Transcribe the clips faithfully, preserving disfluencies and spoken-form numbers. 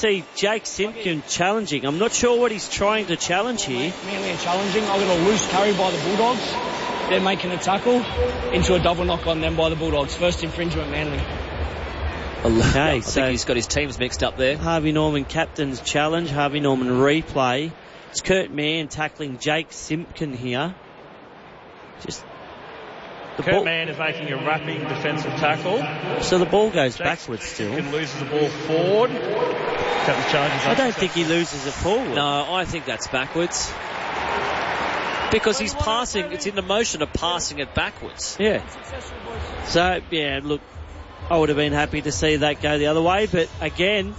see Jake Simpkin challenging. I'm not sure what he's trying to challenge here. Manly are challenging. I've got a loose carry by the Bulldogs. They're making a tackle into a double knock on them by the Bulldogs. First infringement, Manly. Okay, I so think he's got his teams mixed up there. Harvey Norman captain's challenge. Harvey Norman replay. It's Kurt Mann tackling Jake Simpkin here. Just the Kurt ball. Mann is making a wrapping defensive tackle. So the ball goes Jake backwards still. Simpkin loses the ball forward. Captain charges I up. don't think he loses it forward. No, I think that's backwards. Because he's passing, it's in the motion of passing it backwards. Yeah. So, yeah, look, I would have been happy to see that go the other way, but again,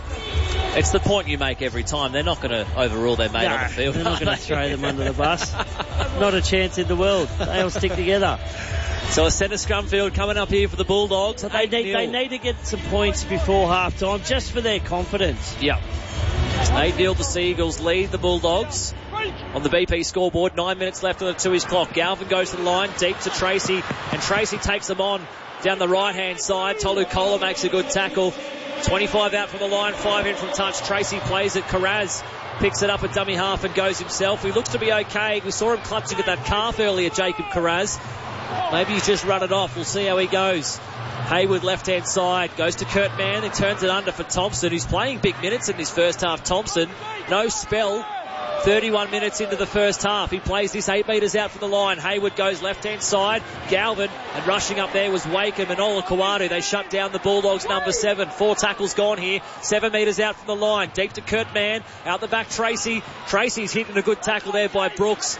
It's the point you make every time. They're not going to overrule their mate nah, on the field. they're not going to throw them under the bus. Not a chance in the world. They all stick together. So a centre scrum field coming up here for the Bulldogs. They need, they need to get some points before half time just for their confidence. Yep. eight nil the Seagulls lead the Bulldogs. On the B P scoreboard, nine minutes left on the two-inch clock. Galvin goes to the line, deep to Tracy, and Tracy takes them on down the right-hand side. Tolu Kola makes a good tackle. twenty-five out from the line, five in from touch. Tracy plays it. Carraz picks it up at dummy half and goes himself. He looks to be okay. We saw him clutching at that calf earlier, Jacob Carraz. Maybe he's just run it off. We'll see how he goes. Hayward left-hand side, goes to Kurt Mann, he turns it under for Thompson, who's playing big minutes in this first half. Thompson, no spell, thirty-one minutes into the first half. He plays this eight metres out from the line. Hayward goes left-hand side, Galvin, and rushing up there was Wakeham and Ola Kawadu. They shut down the Bulldogs number seven. Four tackles gone here, seven metres out from the line. Deep to Kurt Mann, out the back Tracy. Tracy's hitting a good tackle there by Brooks.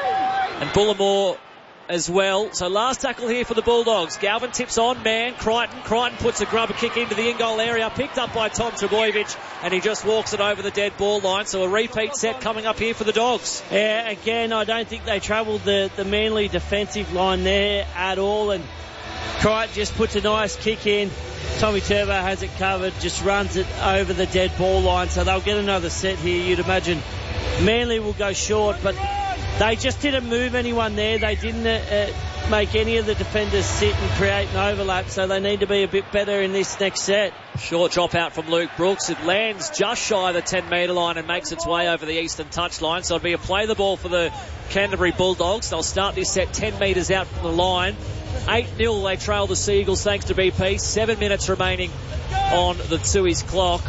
And Bullimore as well. So last tackle here for the Bulldogs. Galvin tips on, man, Crichton. Crichton puts a grubber kick into the in-goal area, picked up by Tom Trebojevic, and he just walks it over the dead ball line. So a repeat set coming up here for the Dogs. Yeah, again, I don't think they travelled the, the Manly defensive line there at all, and Crichton just puts a nice kick in. Tommy Turbo has it covered, just runs it over the dead ball line, so they'll get another set here. You'd imagine Manly will go short, but they just didn't move anyone there. They didn't uh, make any of the defenders sit and create an overlap, so they need to be a bit better in this next set. Short drop out from Luke Brooks. It lands just shy of the ten metre line and makes its way over the eastern touchline. So it'll be a play the ball for the Canterbury Bulldogs. They'll start this set ten metres out from the line. eight nil they trail the Seagulls thanks to B P. Seven minutes remaining on the Tooheys clock.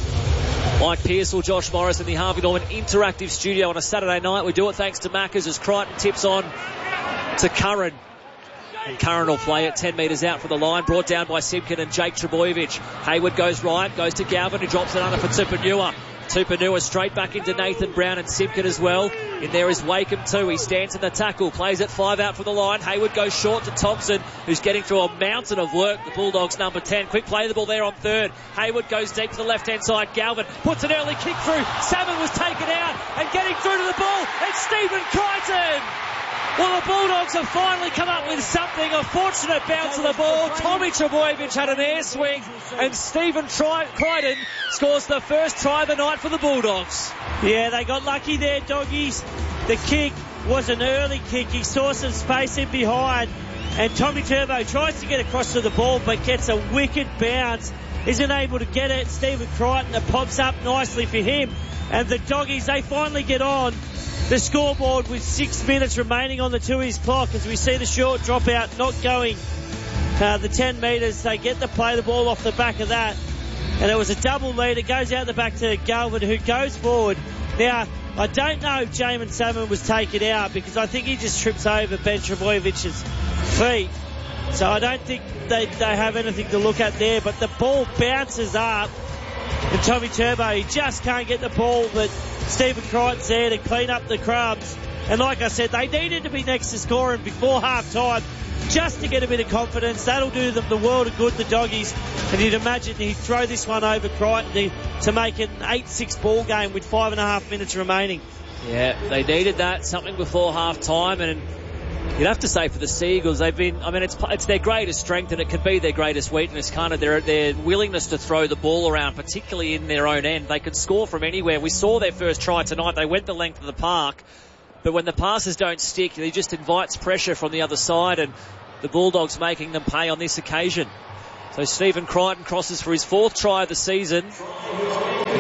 Mike Pearsall, Josh Morris in the Harvey Norman Interactive Studio on a Saturday night. We do it thanks to Maccas as Crichton tips on to Curran. And Curran will play it ten metres out from the line, brought down by Simpkin and Jake Trebojevic. Hayward goes right, goes to Galvin, who drops it under for Tupanua. Tupanua straight back into Nathan Brown and Simpkin as well. In there is Wakeham too. He stands in the tackle, plays it five out from the line. Hayward goes short to Thompson, who's getting through a mountain of work. The Bulldogs number ten. Quick play the ball there on third. Hayward goes deep to the left-hand side. Galvin puts an early kick through. Salmon was taken out and getting through to the ball. It's Stephen Crichton. Well, the Bulldogs have finally come up with something. A fortunate bounce of the ball. Tommy Trebojevic had an air swing, and Stephen Tri- Crichton scores the first try of the night for the Bulldogs. Yeah, they got lucky there, doggies. The kick was an early kick. He saw some space in behind, and Tommy Turbo tries to get across to the ball, but gets a wicked bounce. Isn't able to get it. Stephen Crichton, it pops up nicely for him. And the doggies, they finally get on the scoreboard with six minutes remaining on the Tooheys clock as we see the short dropout not going uh, the ten metres. They get to play the ball off the back of that. And it was a double lead. It goes out the back to Galvin, who goes forward. Now, I don't know if Jamin Salmon was taken out because I think he just trips over Ben Trebojevic's feet. So I don't think they, they have anything to look at there. But the ball bounces up. And Tommy Turbo, he just can't get the ball, but Stephen Crichton's there to clean up the crumbs. And like I said, they needed to be next to scoring before half-time just to get a bit of confidence. That'll do them the world of good, the doggies. And you'd imagine he'd throw this one over Crichton to, to make it an eight six ball game with five and a half minutes remaining. Yeah, they needed that, something before half-time, and you'd have to say for the Seagulls, they've been, I mean, it's it's their greatest strength and it can be their greatest weakness, kind of their, their willingness to throw the ball around, particularly in their own end. They can score from anywhere. We saw their first try tonight. They went the length of the park, but when the passes don't stick, he just invites pressure from the other side, and the Bulldogs making them pay on this occasion. So Stephen Crichton crosses for his fourth try of the season.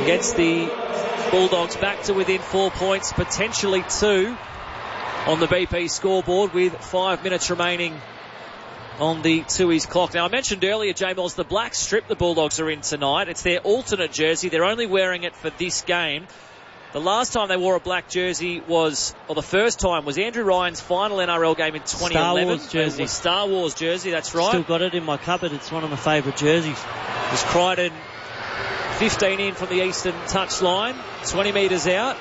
against the Bulldogs, back to within four points, potentially two on the B P scoreboard with five minutes remaining on the Tooheys clock. Now, I mentioned earlier, J-Moz, the black strip the Bulldogs are in tonight. It's their alternate jersey. They're only wearing it for this game. The last time they wore a black jersey was, or the first time, was Andrew Ryan's final N R L game in twenty eleven. Star Wars jersey. It was Star Wars jersey, that's right. Still got it in my cupboard. It's one of my favourite jerseys. There's Crichton fifteen in from the eastern touchline, twenty metres out.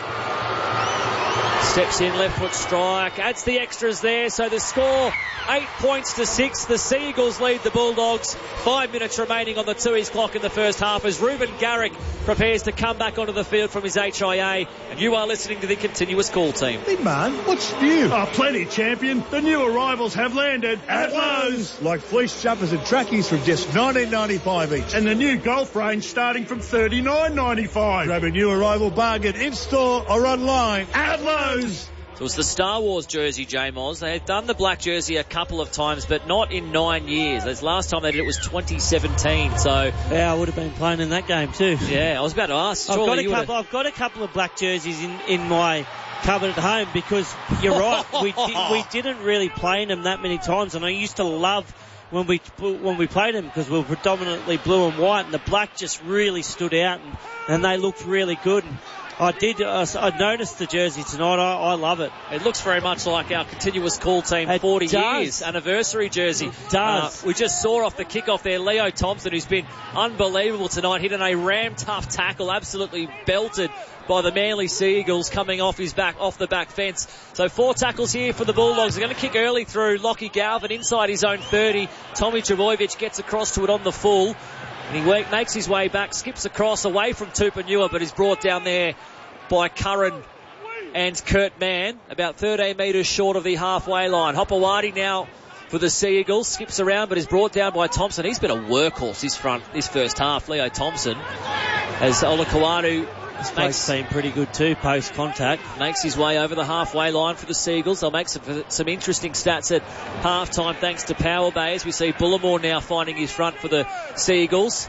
Steps in, left foot strike, adds the extras there, so the score, eight points to six. The Seagulls lead the Bulldogs. Five minutes remaining on the Tooheys clock in the first half as Ruben Garrick prepares to come back onto the field from his H I A. And you are listening to the Continuous Call team. Hey man, what's new? Oh, plenty, champion. The new arrivals have landed at Lowe's. Like fleece jumpers and trackies from just nineteen ninety-five each. And the new golf range starting from thirty-nine ninety-five. Grab a new arrival bargain in-store or online at Lowe's. So it was the Star Wars jersey, J-Moz. They had done the black jersey a couple of times, but not in nine years. The last time they did it was twenty seventeen. So yeah, I would have been playing in that game too. Yeah, I was about to ask. I've got, a you couple, I've got a couple of black jerseys in, in my cupboard at home because you're right. We di- we didn't really play in them that many times, and I used to love when we when we played them because we were predominantly blue and white, and the black just really stood out, and, and they looked really good. And I did. Uh, I noticed the jersey tonight. I, I love it. It looks very much like our Continuous Call team it forty does. years anniversary jersey. It does. Uh, we just saw off the kickoff there Leo Thompson, who's been unbelievable tonight, hitting a ram tough tackle, absolutely belted by the Manly Seagulls coming off his back, off the back fence. So four tackles here for the Bulldogs. They're going to kick early through Lockie Galvin inside his own thirty. Tommy Trbojevic gets across to it on the full. And he makes his way back, skips across away from Tupanua, but is brought down there by Curran and Kurt Mann, about thirteen metres short of the halfway line. Hopewadi now for the Seagulls, skips around but is brought down by Thompson. He's been a workhorse this front, this first half, Leo Thompson, as Olakau'atu makes been pretty good too post contact. Makes his way over the halfway line for the Seagulls. They'll make some, some interesting stats at half time thanks to Power Bay, as we see Bullimore now finding his front for the Seagulls.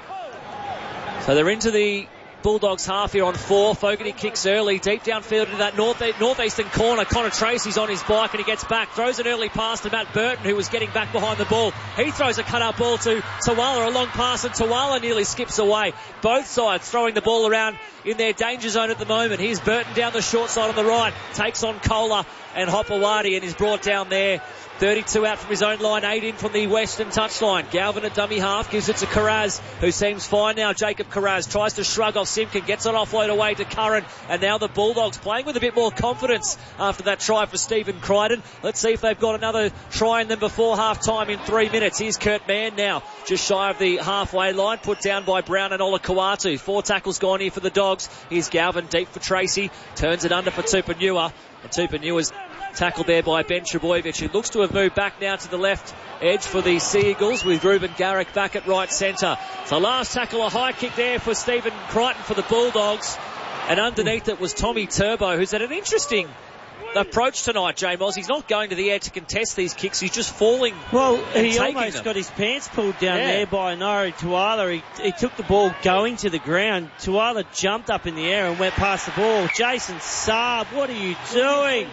So they're into the Bulldogs half here on four. Fogarty kicks early, deep downfield into that north northeastern corner. Connor Tracy's on his bike and he gets back, throws an early pass to Matt Burton, who was getting back behind the ball. He throws a cut-out ball to Tawala, a long pass, and Tawala nearly skips away. Both sides throwing the ball around in their danger zone at the moment. Here's Burton down the short side on the right, takes on Kohler and Hopewadi and is brought down there. thirty-two out from his own line, eight in from the western touchline. Galvin at dummy half, gives it to Carraz, who seems fine now. Jacob Carraz tries to shrug off Simpkin, gets an offload away to Curran, and now the Bulldogs playing with a bit more confidence after that try for Stephen Crichton. Let's see if they've got another try in them before half time in three minutes. Here's Kurt Mann now, just shy of the halfway line, put down by Brown and Olakau'atu. Four tackles gone here for the Dogs. Here's Galvin deep for Tracy, turns it under for Tupanua, and Tupanua's tackled there by Ben Trbojevic, who looks to have moved back now to the left edge for the Seagulls, with Ruben Garrick back at right centre. So last tackle, a high kick there for Stephen Crichton for the Bulldogs, and underneath it was Tommy Turbo, who's had an interesting approach tonight, J-Moz. He's not going to the air to contest these kicks, he's just falling. Well, he taking almost them. got his pants pulled down Yeah. there by Nari Tuala. He, he took the ball going to the ground. Tuala jumped up in the air and went past the ball. Jason Saab, what are you doing?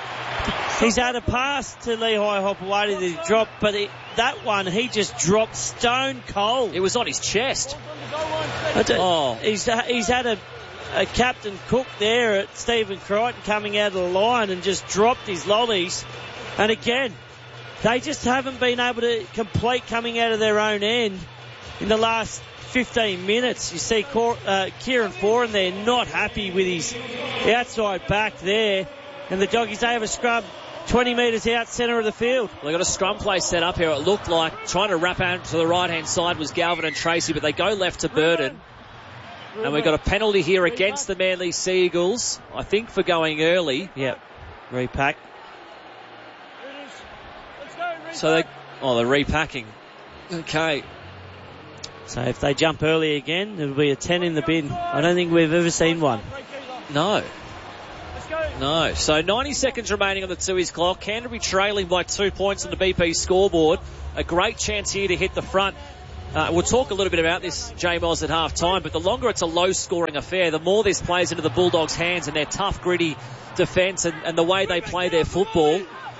He's had a pass to Lehigh Hopewadi that he dropped, but it, that one he just dropped stone cold. It was on his chest. Oh. He's, he's had a, a Captain Cook there at Stephen Crichton coming out of the line and just dropped his lollies. And again, they just haven't been able to complete coming out of their own end in the last fifteen minutes. You see Cor- uh, Kieran Foran there not happy with his outside back there. And the Doggies, they have a scrub twenty metres out centre of the field. They've got a scrum play set up here. It looked like trying to wrap out to the right-hand side was Galvin and Tracy, but they go left to Burton. And we've got a penalty here against the Manly Seagulls, I think, for going early. Yep. Repack. So they... Oh, they're repacking. Okay. So if they jump early again, it'll be a ten in the bin. I don't think we've ever seen one. No. No. So ninety seconds remaining on the Tooheys clock. Canterbury trailing by two points on the B P scoreboard. A great chance here to hit the front Uh, we'll talk a little bit about this, J Moz, at half time, but the longer it's a low-scoring affair, the more this plays into the Bulldogs' hands and their tough, gritty defence and, and the way they play their football.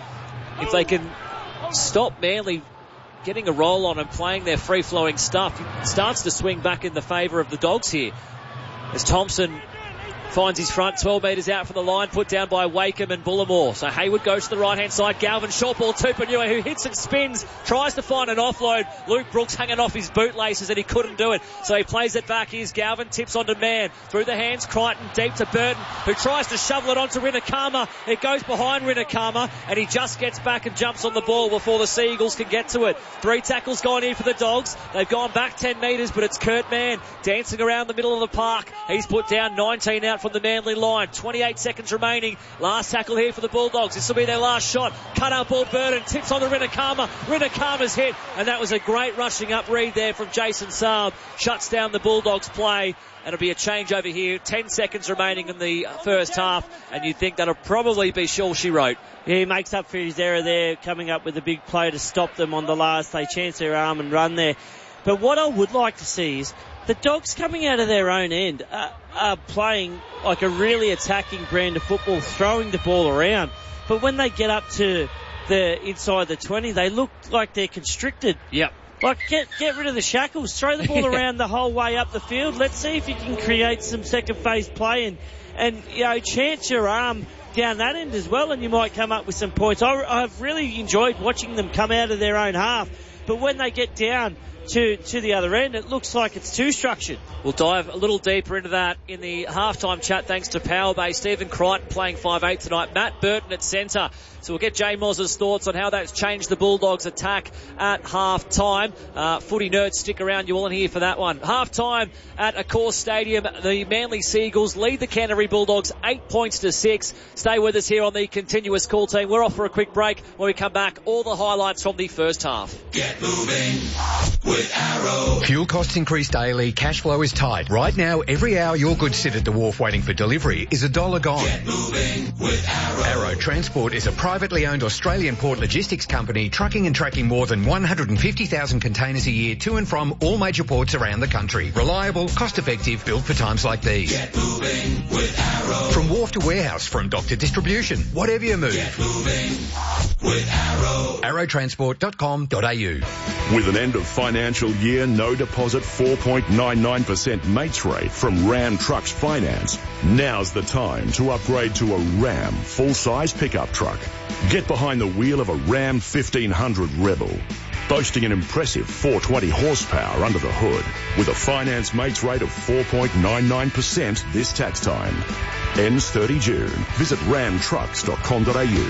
If they can stop Manly getting a roll on and playing their free-flowing stuff, it starts to swing back in the favour of the Dogs here. As Thompson finds his front, twelve metres out from the line, put down by Wakeham and Bullimore. So Hayward goes to the right-hand side. Galvin, short ball, Tupanua, who hits and spins, tries to find an offload. Luke Brooks hanging off his bootlaces and he couldn't do it. So he plays it back. Here's Galvin, tips onto Man. Through the hands, Crichton deep to Burton, who tries to shovel it onto Rinakama. It goes behind Rinakama and he just gets back and jumps on the ball before the Sea Eagles can get to it. Three tackles gone in for the Dogs. They've gone back ten metres, but it's Kurt Mann dancing around the middle of the park. He's put down nineteen out from the Manly line. twenty-eight seconds remaining. Last tackle here for the Bulldogs. This will be their last shot. Cut out ball, Burton tips on the Rinakama. Rinakama's hit, and that was a great rushing up read there from Jason Saab. Shuts down the Bulldogs' play. And it'll be a change over here. Ten seconds remaining in the first half, and you'd think that'll probably be all she wrote. Yeah, he makes up for his error there, coming up with a big play to stop them on the last. They chance their arm and run there. But what I would like to see is the Dogs coming out of their own end are, are playing like a really attacking brand of football, throwing the ball around. But when they get up to the inside the twenty, they look like they're constricted. Yep. Like, get get rid of the shackles, throw the ball around the whole way up the field. Let's see if you can create some second phase play and, and you know, chance your arm down that end as well, and you might come up with some points. I, I've really enjoyed watching them come out of their own half, but when they get down to to the other end, it looks like it's too structured. We'll dive a little deeper into that in the halftime chat thanks to Powerbay. Stephen Crichton playing five eight tonight. Matt Burton at centre. So we'll get Jay Moz's thoughts on how that's changed the Bulldogs' attack at half-time. Uh, footy nerds, stick around. You all in here for that one. Half-time at Accor Stadium. The Manly Sea Eagles lead the Canterbury Bulldogs eight points to six. Stay with us here on the Continuous Call Team. We're off for a quick break. When we come back, all the highlights from the first half. Get moving with Arrow. Fuel costs increase daily. Cash flow is tight. Right now, every hour your goods sit at the wharf waiting for delivery is a dollar gone. Get moving with Arrow. Arrow Transport is a privately owned Australian port logistics company trucking and tracking more than one hundred fifty thousand containers a year to and from all major ports around the country. Reliable, cost-effective, built for times like these. Get moving with Arrow. From wharf to warehouse, from dock to distribution, whatever you move. Get moving with Arrow. arrow transport dot com dot a u. With an end of financial year, no deposit, four point nine nine percent mates rate from Ram Trucks Finance. Now's the time to upgrade to a Ram full-size pickup truck. Get behind the wheel of a Ram fifteen hundred Rebel, boasting an impressive four hundred twenty horsepower under the hood, with a finance mates rate of four point nine nine percent this tax time. Ends thirty June. Visit ram trucks dot com dot a u.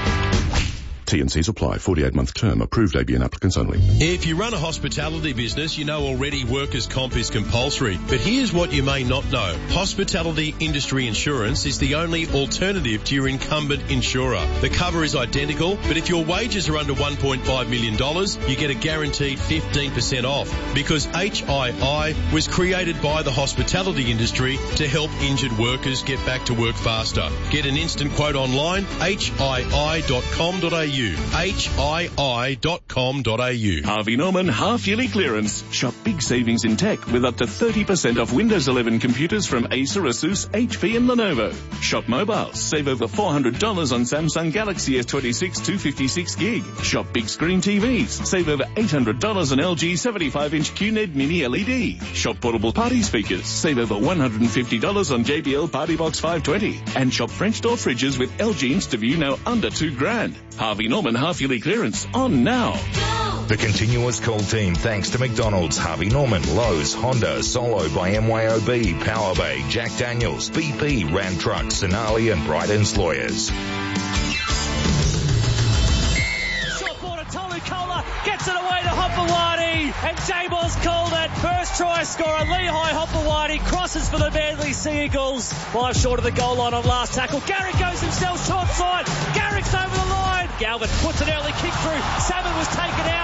T and C's apply. forty-eight month term. Approved A B N applicants only. If you run a hospitality business, you know already workers' comp is compulsory. But here's what you may not know. Hospitality industry insurance is the only alternative to your incumbent insurer. The cover is identical, but if your wages are under one point five million dollars, you get a guaranteed fifteen percent off, because H I I was created by the hospitality industry to help injured workers get back to work faster. Get an instant quote online, H I I dot com dot a u. H I I dot com dot a u. Harvey Norman half-yearly clearance. Shop big savings in tech with up to thirty percent off Windows eleven computers from Acer, Asus, H P and Lenovo. Shop mobiles. Save over four hundred dollars on Samsung Galaxy S twenty-six two fifty-six gig. Shop big screen T Vs. Save over eight hundred dollars on L G seventy-five inch Q N E D Mini L E D. Shop portable party speakers. Save over one hundred fifty dollars on J B L Party Box five twenty. And shop French door fridges with L G InstaView now under two grand. Harvey Norman half-yearly clearance on now. The Continuous Call Team thanks to McDonald's, Harvey Norman, Lowe's, Honda, Solo by M Y O B, Powerbay, Jack Daniels, B P, Ram Trucks, Sonali and Bryden's Lawyers. Short ball to Tolu Kola, gets it away to Hopewadi, and J-Boss called it. First try scorer, Lehigh Hopewadi crosses for the Manly Sea Eagles. Five short of the goal line on last tackle. Garrick goes himself short side. Garrick's over the line. Galvin puts an early kick through. Salmon was taken out, and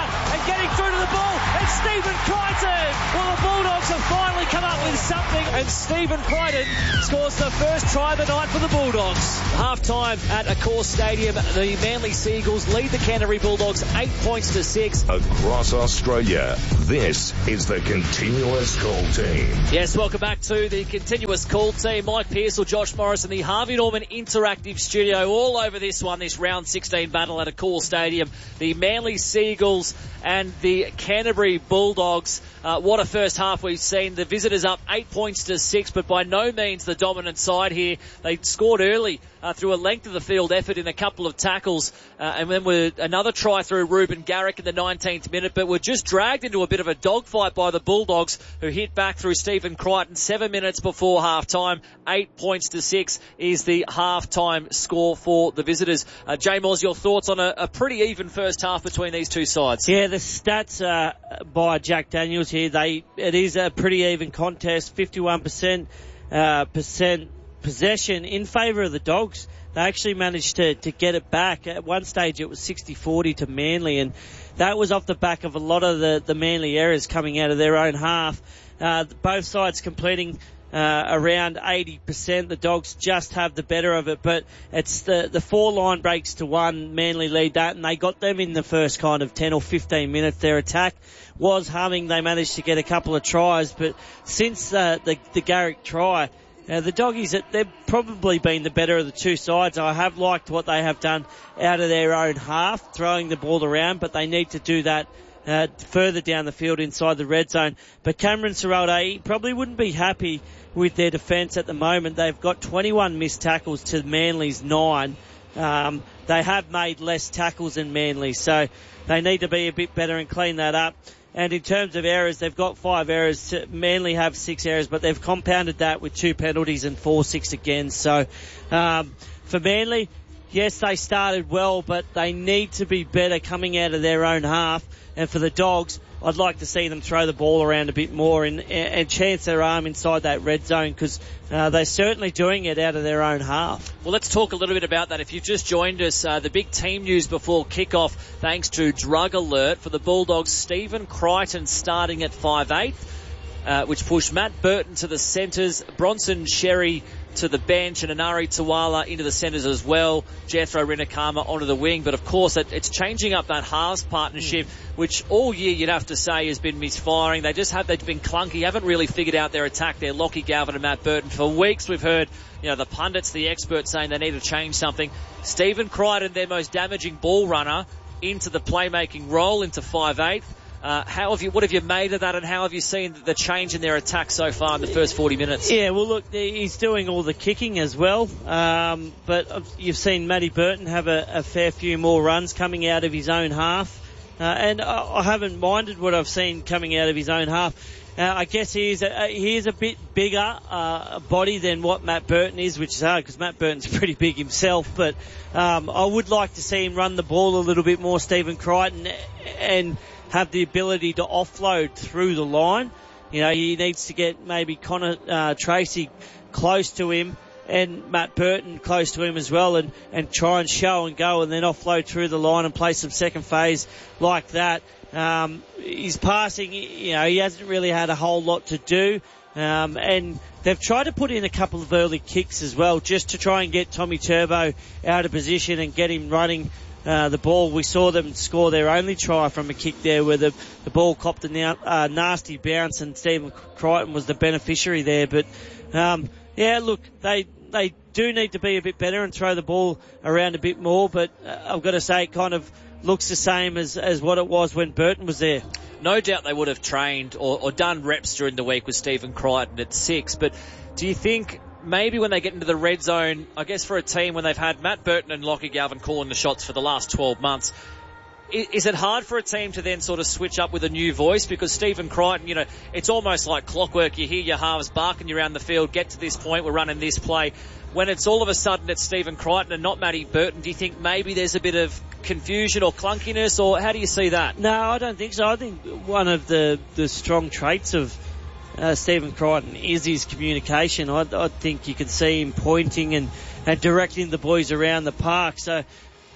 getting through to the ball. It's Stephen Crichton. Well, the Bulldogs have finally come up with something, and Stephen Crichton scores the first try of the night for the Bulldogs. Half time at Accor Stadium, the Manly Seagulls lead the Canterbury Bulldogs eight points to six. Across Australia, this is the Continuous Call Team. Yes, welcome back to the Continuous Call Team. Mike Pearce or Josh Morris in the Harvey Norman Interactive Studio, all over this one, this round sixteen battle at Accor Stadium. The Manly Seagulls and the Canterbury Bulldogs. Uh, what a first half we've seen. The visitors up eight points to six, but by no means the dominant side here. They scored early uh, through a length of the field effort in a couple of tackles, uh, and then with another try through Ruben Garrick in the nineteenth minute, but were just dragged into a bit of a dogfight by the Bulldogs, who hit back through Stephen Crichton seven minutes before half time. Eight points to six is the half time score for the visitors. Uh, Jay Moores, your thoughts on a, a pretty even first half between these two sides? Yeah, the stats uh, by Jack Daniels here, they it is a pretty even contest. fifty-one percent uh, percent possession in favour of the Dogs. They actually managed to, to get it back. At one stage it was sixty forty to Manly, and that was off the back of a lot of the, the Manly errors coming out of their own half. Uh, both sides completing uh, around eighty percent. The Dogs just have the better of it, but it's the, the four line breaks to one. Manly lead that, and they got them in the first kind of ten or fifteen minutes. Their attack was humming. They managed to get a couple of tries, but since uh, the, the Garrick try, Uh, the Doggies, they've probably been the better of the two sides. I have liked what they have done out of their own half, throwing the ball around, but they need to do that uh, further down the field inside the red zone. But Cameron Ciraldo, he probably wouldn't be happy with their defence at the moment. They've got twenty-one missed tackles to Manly's nine. Um, they have made less tackles than Manly, so they need to be a bit better and clean that up. And in terms of errors, they've got five errors. Manly have six errors, but they've compounded that with two penalties and four six again. So um, for Manly, yes, they started well, but they need to be better coming out of their own half. And for the Dogs, I'd like to see them throw the ball around a bit more and, and chance their arm inside that red zone, because uh, they're certainly doing it out of their own half. Well, let's talk a little bit about that. If you've just joined us, uh, the big team news before kickoff, thanks to Drug Alert for the Bulldogs, Stephen Crichton starting at five eight, uh, which pushed Matt Burton to the centres, Bronson Sherry to the bench, and Anari Tawala into the centres as well, Jethro Rinakama onto the wing. But of course it, it's changing up that halves partnership, mm. which all year you'd have to say has been misfiring. They just have, they've been clunky, haven't really figured out their attack there. Lockie Galvin and Matt Burton. For weeks we've heard, you know, the pundits, the experts saying they need to change something. Stephen Crichton, their most damaging ball runner, into the playmaking role, into five eight. Uh, how have you, what have you made of that, and how have you seen the change in their attack so far in the first forty minutes? Yeah, well, look, he's doing all the kicking as well, um, but you've seen Matty Burton have a, a fair few more runs coming out of his own half, uh, and I, I haven't minded what I've seen coming out of his own half. Uh, I guess he is a, he is a bit bigger uh, body than what Matt Burton is, which is hard because Matt Burton's pretty big himself. But um, I would like to see him run the ball a little bit more, Stephen Crichton, and have the ability to offload through the line. You know, he needs to get maybe Connor uh, Tracy close to him and Matt Burton close to him as well, and, and try and show and go and then offload through the line and play some second phase like that. Um, his passing, you know, he hasn't really had a whole lot to do. Um, and they've tried to put in a couple of early kicks as well, just to try and get Tommy Turbo out of position and get him running Uh, the ball. We saw them score their only try from a kick there, where the, the ball copped a na- uh, nasty bounce, and Stephen Crichton was the beneficiary there. But um, yeah, look, they they do need to be a bit better and throw the ball around a bit more. But uh, I've got to say, it kind of looks the same as, as what it was when Burton was there. No doubt they would have trained or, or done reps during the week with Stephen Crichton at six. But do you think maybe when they get into the red zone, I guess for a team when they've had Matt Burton and Lockie Galvin calling the shots for the last twelve months, is, is it hard for a team to then sort of switch up with a new voice? Because Stephen Crichton, you know, it's almost like clockwork. You hear your halves barking around the field, get to this point, we're running this play. When it's all of a sudden it's Stephen Crichton and not Matty Burton, do you think maybe there's a bit of confusion or clunkiness, or how do you see that? No, I don't think so. I think one of the, the strong traits of Uh, Stephen Crichton is his communication. I, I think you can see him pointing and, and directing the boys around the park. So,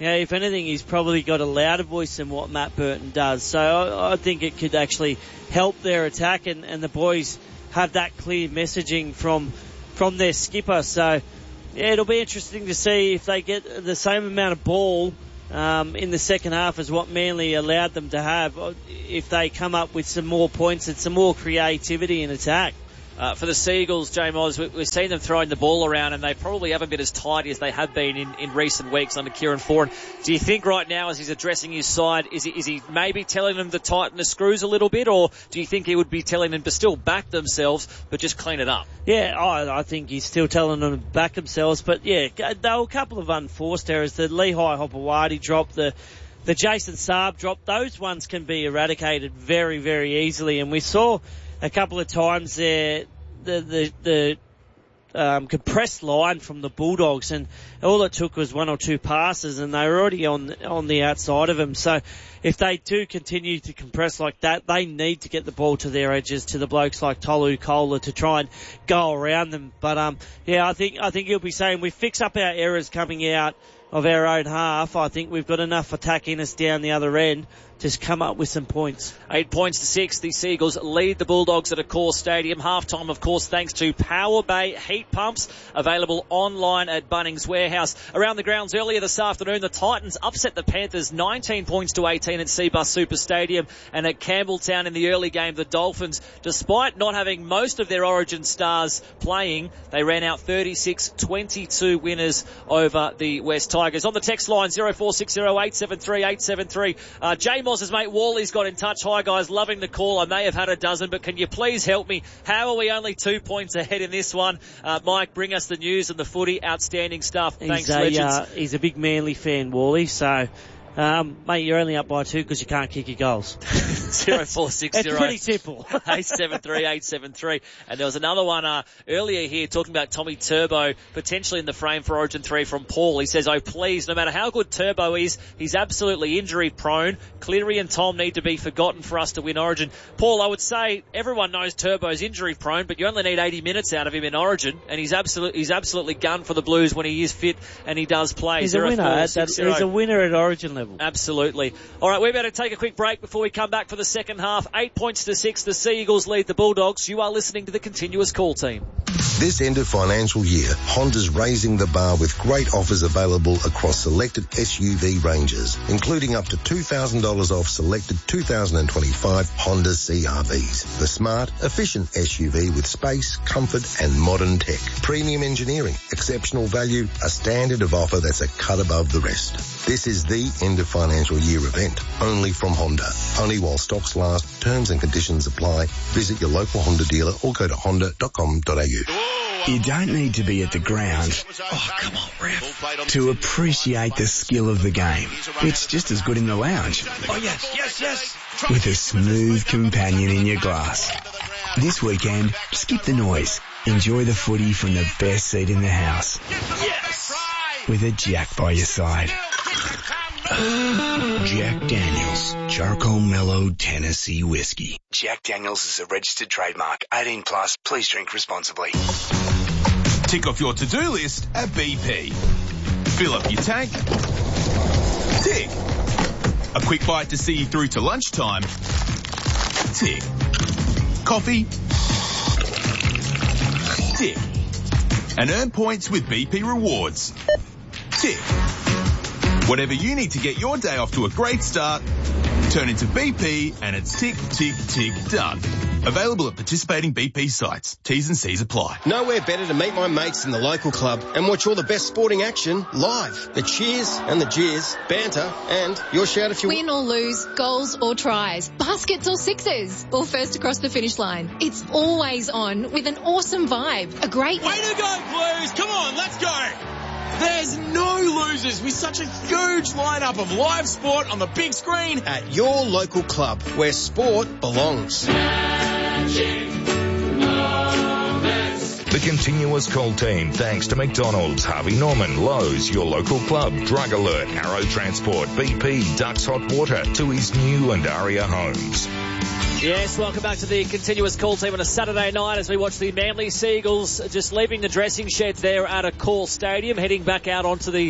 Yeah, if anything, he's probably got a louder voice than what Matt Burton does. So I, I think it could actually help their attack, and, and the boys have that clear messaging from from their skipper. So, yeah, it'll be interesting to see if they get the same amount of ball um, in the second half as what Manly allowed them to have, if they come up with some more points and some more creativity in attack. Uh, for the Seagulls, J. Moz, we, we've seen them throwing the ball around, and they probably haven't been as tidy as they have been in, in recent weeks under Kieran Foran. Do you think right now, as he's addressing his side, is he, is he maybe telling them to tighten the screws a little bit, or do you think he would be telling them to still back themselves, but just clean it up? Yeah, I, I think he's still telling them to back themselves, but yeah, there were a couple of unforced errors. The Lehigh Hopewadi drop, the the Jason Saab drop, those ones can be eradicated very, very easily, and we saw a couple of times there, the the, the um, compressed line from the Bulldogs, and all it took was one or two passes, and they were already on on the outside of him. So if they do continue to compress like that, they need to get the ball to their edges, to the blokes like Tolu Kola, to try and go around them. But um, yeah, I think I think he'll be saying we fix up our errors coming out of our own half. I think we've got enough attack in us down the other end to come up with some points. Eight points to six. The Seagulls lead the Bulldogs at Accor Stadium. Halftime, of course, thanks to Power Bay Heat Pumps, available online at Bunnings Warehouse. Around the grounds earlier this afternoon, the Titans upset the Panthers nineteen points to eighteen at Seabus Super Stadium, and at Campbelltown in the early game, the Dolphins, despite not having most of their Origin stars playing, they ran out thirty-six twenty-two winners over the West Tigers. On the text line, zero four six zero eight seven three eight seven three, uh, J. Moss's mate Wally's got in touch. Hi guys, loving the call. I may have had a dozen, but can you please help me? How are we only two points ahead in this one? Uh, Mike, bring us the news and the footy. Outstanding stuff. He's Thanks, a, legends. Uh, he's a big Manly fan, Wally, so... Um, mate, you're only up by two because you can't kick your goals. zero four six zero. It's pretty simple. eight seven three eight seven three. And there was another one uh, earlier here talking about Tommy Turbo potentially in the frame for Origin three from Paul. He says, oh please, no matter how good Turbo is, he's absolutely injury prone. Cleary and Tom need to be forgotten for us to win Origin. Paul, I would say everyone knows Turbo's injury prone, but you only need eighty minutes out of him in Origin, and he's absolutely he's absolutely gun for the Blues when he is fit and he does play. He's a winner. At that, he's a winner at Origin level. Absolutely. All right, we're about to take a quick break before we come back for the second half. Eight points to six. The Seagulls lead the Bulldogs. You are listening to the Continuous Call Team. This end of financial year, Honda's raising the bar with great offers available across selected S U V ranges, including up to two thousand dollars off selected two thousand twenty-five Honda C R Vs. The smart, efficient S U V with space, comfort and modern tech. Premium engineering, exceptional value, a standard of offer that's a cut above the rest. This is the end of financial year event, only from Honda. Only while stocks last, terms and conditions apply. Visit your local Honda dealer or go to honda dot com dot a u. You don't need to be at the ground, oh come on ref, to appreciate the skill of the game. It's just as good in the lounge. Oh yes, yes, yes. With a smooth companion in your glass. This weekend, skip the noise. Enjoy the footy from the best seat in the house. Yes! With a Jack by your side. Jack Daniels, Charcoal Mellow Tennessee Whiskey. Jack Daniels is a registered trademark. eighteen plus, please drink responsibly. Tick off your to-do list at B P. Fill up your tank. Tick. A quick bite to see you through to lunchtime. Tick. Coffee. Tick. And earn points with B P Rewards. Tick. Whatever you need to get your day off to a great start, turn into B P and it's tick, tick, tick, done. Available at participating B P sites. T's and C's apply. Nowhere better to meet my mates in the local club and watch all the best sporting action live. The cheers and the jeers, banter, and your shout if you win or lose, goals or tries, baskets or sixes, or first across the finish line. It's always on with an awesome vibe. A great... Way to go, Blues! Come on, let's go! There's no losers with such a huge lineup of live sport on the big screen at your local club where sport belongs. The Continuous Call Team, thanks to McDonald's, Harvey Norman, Lowe's, your local club, Drug Alert, Arrow Transport, B P, Ducks Hot Water, to his new Andaria homes. Yes, welcome back to the Continuous Call Team on a Saturday night as we watch the Manly Seagulls just leaving the dressing sheds there at Accor Stadium, heading back out onto the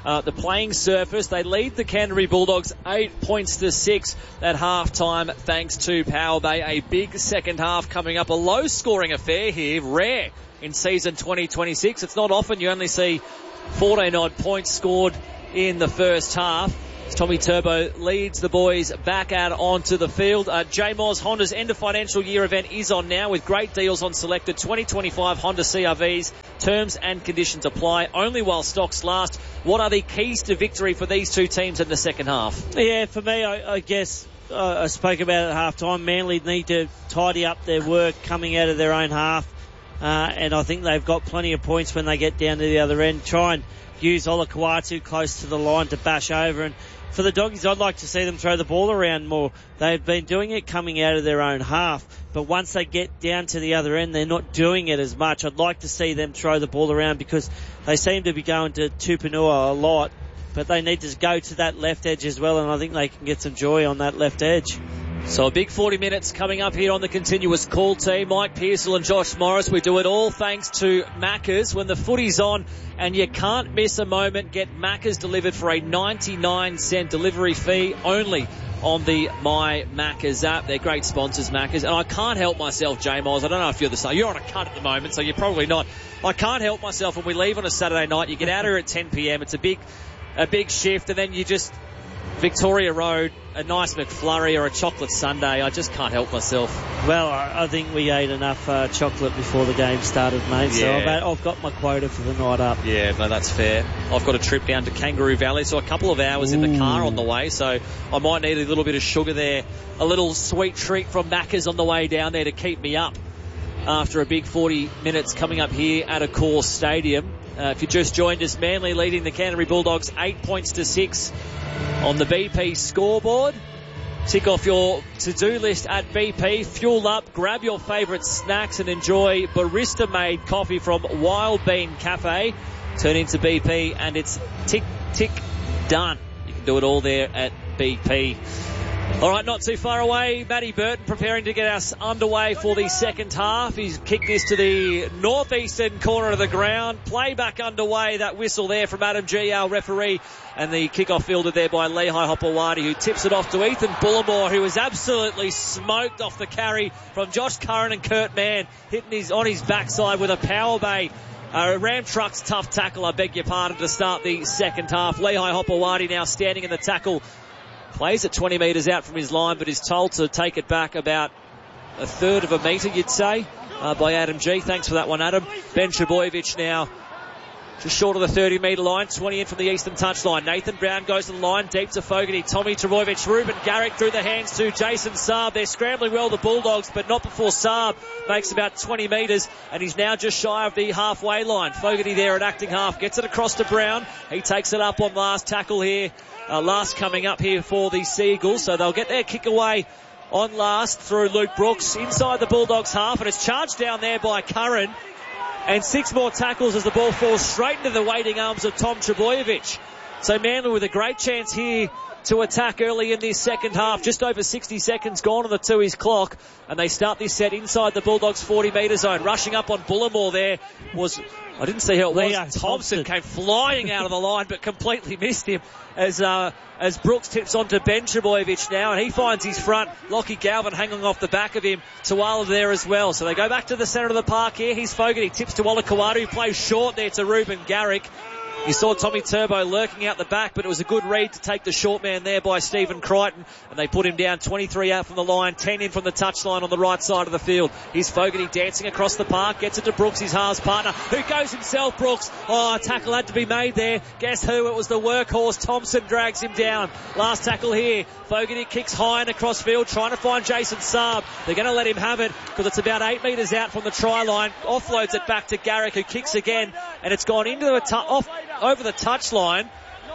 uh, the playing surface. They lead the Canterbury Bulldogs eight points to six at half-time thanks to Power Bay. A big second half coming up. A low-scoring affair here, rare in season twenty twenty-six. It's not often you only see fourteen-odd points scored in the first half. Tommy Turbo leads the boys back out onto the field. Uh, J Moz Honda's end of financial year event is on now with great deals on selected twenty twenty-five Honda C R Vs. Terms and conditions apply only while stocks last. What are the keys to victory for these two teams in the second half? Yeah, for me, I, I guess uh, I spoke about it at half time. Manly need to tidy up their work coming out of their own half. Uh, and I think they've got plenty of points when they get down to the other end. Try and use Ola Kawatu close to the line to bash over. And for the Doggies, I'd like to see them throw the ball around more. They've been doing it coming out of their own half, but once they get down to the other end, they're not doing it as much. I'd like to see them throw the ball around because they seem to be going to Tupanua a lot, but they need to go to that left edge as well, and I think they can get some joy on that left edge. So a big forty minutes coming up here on the continuous call team. Mike Pearsall and Josh Morris. We do it all thanks to Macca's. When the footy's on and you can't miss a moment, get Macca's delivered for a ninety-nine cent delivery fee only on the My Macca's app. They're great sponsors, Macca's. And I can't help myself, J-Miles. I don't know if you're the same. You're on a cut at the moment, so you're probably not. I can't help myself when we leave on a Saturday night. You get out here at ten p.m. It's a big, a big shift, and then you just Victoria Road, a nice McFlurry or a chocolate sundae. I just can't help myself. Well, I, I think we ate enough uh, chocolate before the game started, mate. So Yeah. I've, I've got my quota for the night up. Yeah, no, that's fair. I've got a trip down to Kangaroo Valley, so a couple of hours in the car on the way, so I might need a little bit of sugar there. A little sweet treat from Macca's on the way down there to keep me up after a big forty minutes coming up here at Accor Stadium. Uh, if you just joined us, Manly leading the Canterbury Bulldogs eight points to six on the B P scoreboard. Tick off your to-do list at B P, fuel up, grab your favourite snacks and enjoy barista-made coffee from Wild Bean Cafe. Turn into B P and it's tick, tick, done. You can do it all there at B P. All right, not too far away, Matty Burton preparing to get us underway for the second half. He's kicked this to the northeastern corner of the ground. Play back underway. That whistle there from Adam G, our referee, and the kickoff fielded there by Lehigh Hopewadi, who tips it off to Ethan Bullimore, who was absolutely smoked off the carry from Josh Curran and Kurt Mann, hitting his on his backside with a Power Bay. Uh, Ram Truck's tough tackle, I beg your pardon, to start the second half. Lehigh Hopewadi now standing in the tackle. Plays at twenty metres out from his line, but is told to take it back about a third of a metre, you'd say, uh, by Adam G. Thanks for that one, Adam. Ben Trbojevic now just short of the thirty metre line, twenty in from the eastern touchline. Nathan Brown goes to the line, deep to Fogarty. Tommy Trbojevic, Ruben Garrick through the hands to Jason Saab. They're scrambling well, the Bulldogs, but not before Saab makes about twenty metres, and he's now just shy of the halfway line. Fogarty there at acting half, gets it across to Brown. He takes it up on last tackle here. Uh, last coming up here for the Seagulls, so they'll get their kick away on last through Luke Brooks inside the Bulldogs half, and it's charged down there by Curran, and six more tackles as the ball falls straight into the waiting arms of Tom Trbojevic. So Manly with a great chance here to attack early in this second half. Just over sixty seconds gone on the Tui's clock, and they start this set inside the Bulldogs forty metre zone. Rushing up on Bullimore there was, I didn't see who it was. Leo Thompson, Thompson came flying out of the line, but completely missed him as uh, as Brooks tips on to Ben Trbojevic now, and he finds his front. Lockie Galvin hanging off the back of him. Tuala there as well. So they go back to the centre of the park here. He's Fogarty, tips to Ola Kawatu, who plays short there to Ruben Garrick. You saw Tommy Turbo lurking out the back, but it was a good read to take the short man there by Stephen Crichton, and they put him down. twenty-three out from the line, ten in from the touchline on the right side of the field. Here's Fogarty dancing across the park, gets it to Brooks, his halves partner, who goes himself, Brooks. Oh, a tackle had to be made there. Guess who? It was the workhorse. Thompson drags him down. Last tackle here. Fogarty kicks high and across field, trying to find Jason Saab. They're going to let him have it because it's about eight metres out from the try line. Offloads it back to Garrick, who kicks again, and it's gone into the tu- off over the touchline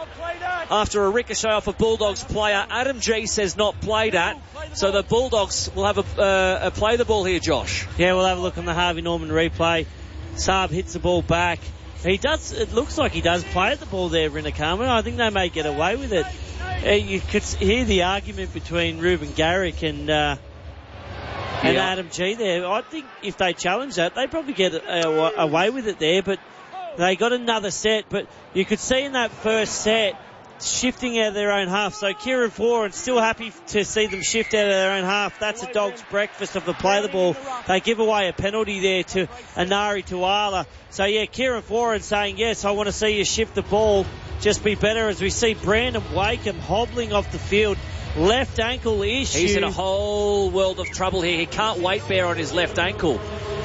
after a ricochet off a Bulldogs player. Adam G says not played at, so the Bulldogs will have a, uh, a play the ball here, Josh. Yeah, we'll have a look on the Harvey Norman replay. Saab hits the ball back. He does, it looks like he does play at the ball there, Rinakama. I think they may get away with it. Uh, you could hear the argument between Ruben Garrick and uh, and yeah. Adam G there. I think if they challenge that, they probably get uh, away with it there, but They got another set, but you could see in that first set shifting out of their own half. So Kieran Foran still happy to see them shift out of their own half. That's a dog's breakfast of the play the ball. They give away a penalty there to Anari Tuala. So yeah, Kieran Foran saying, yes, I want to see you shift the ball. Just be better, as we see Brandon Wakeham hobbling off the field. Left ankle issue. He's in a whole world of trouble here. He can't weight bear on his left ankle.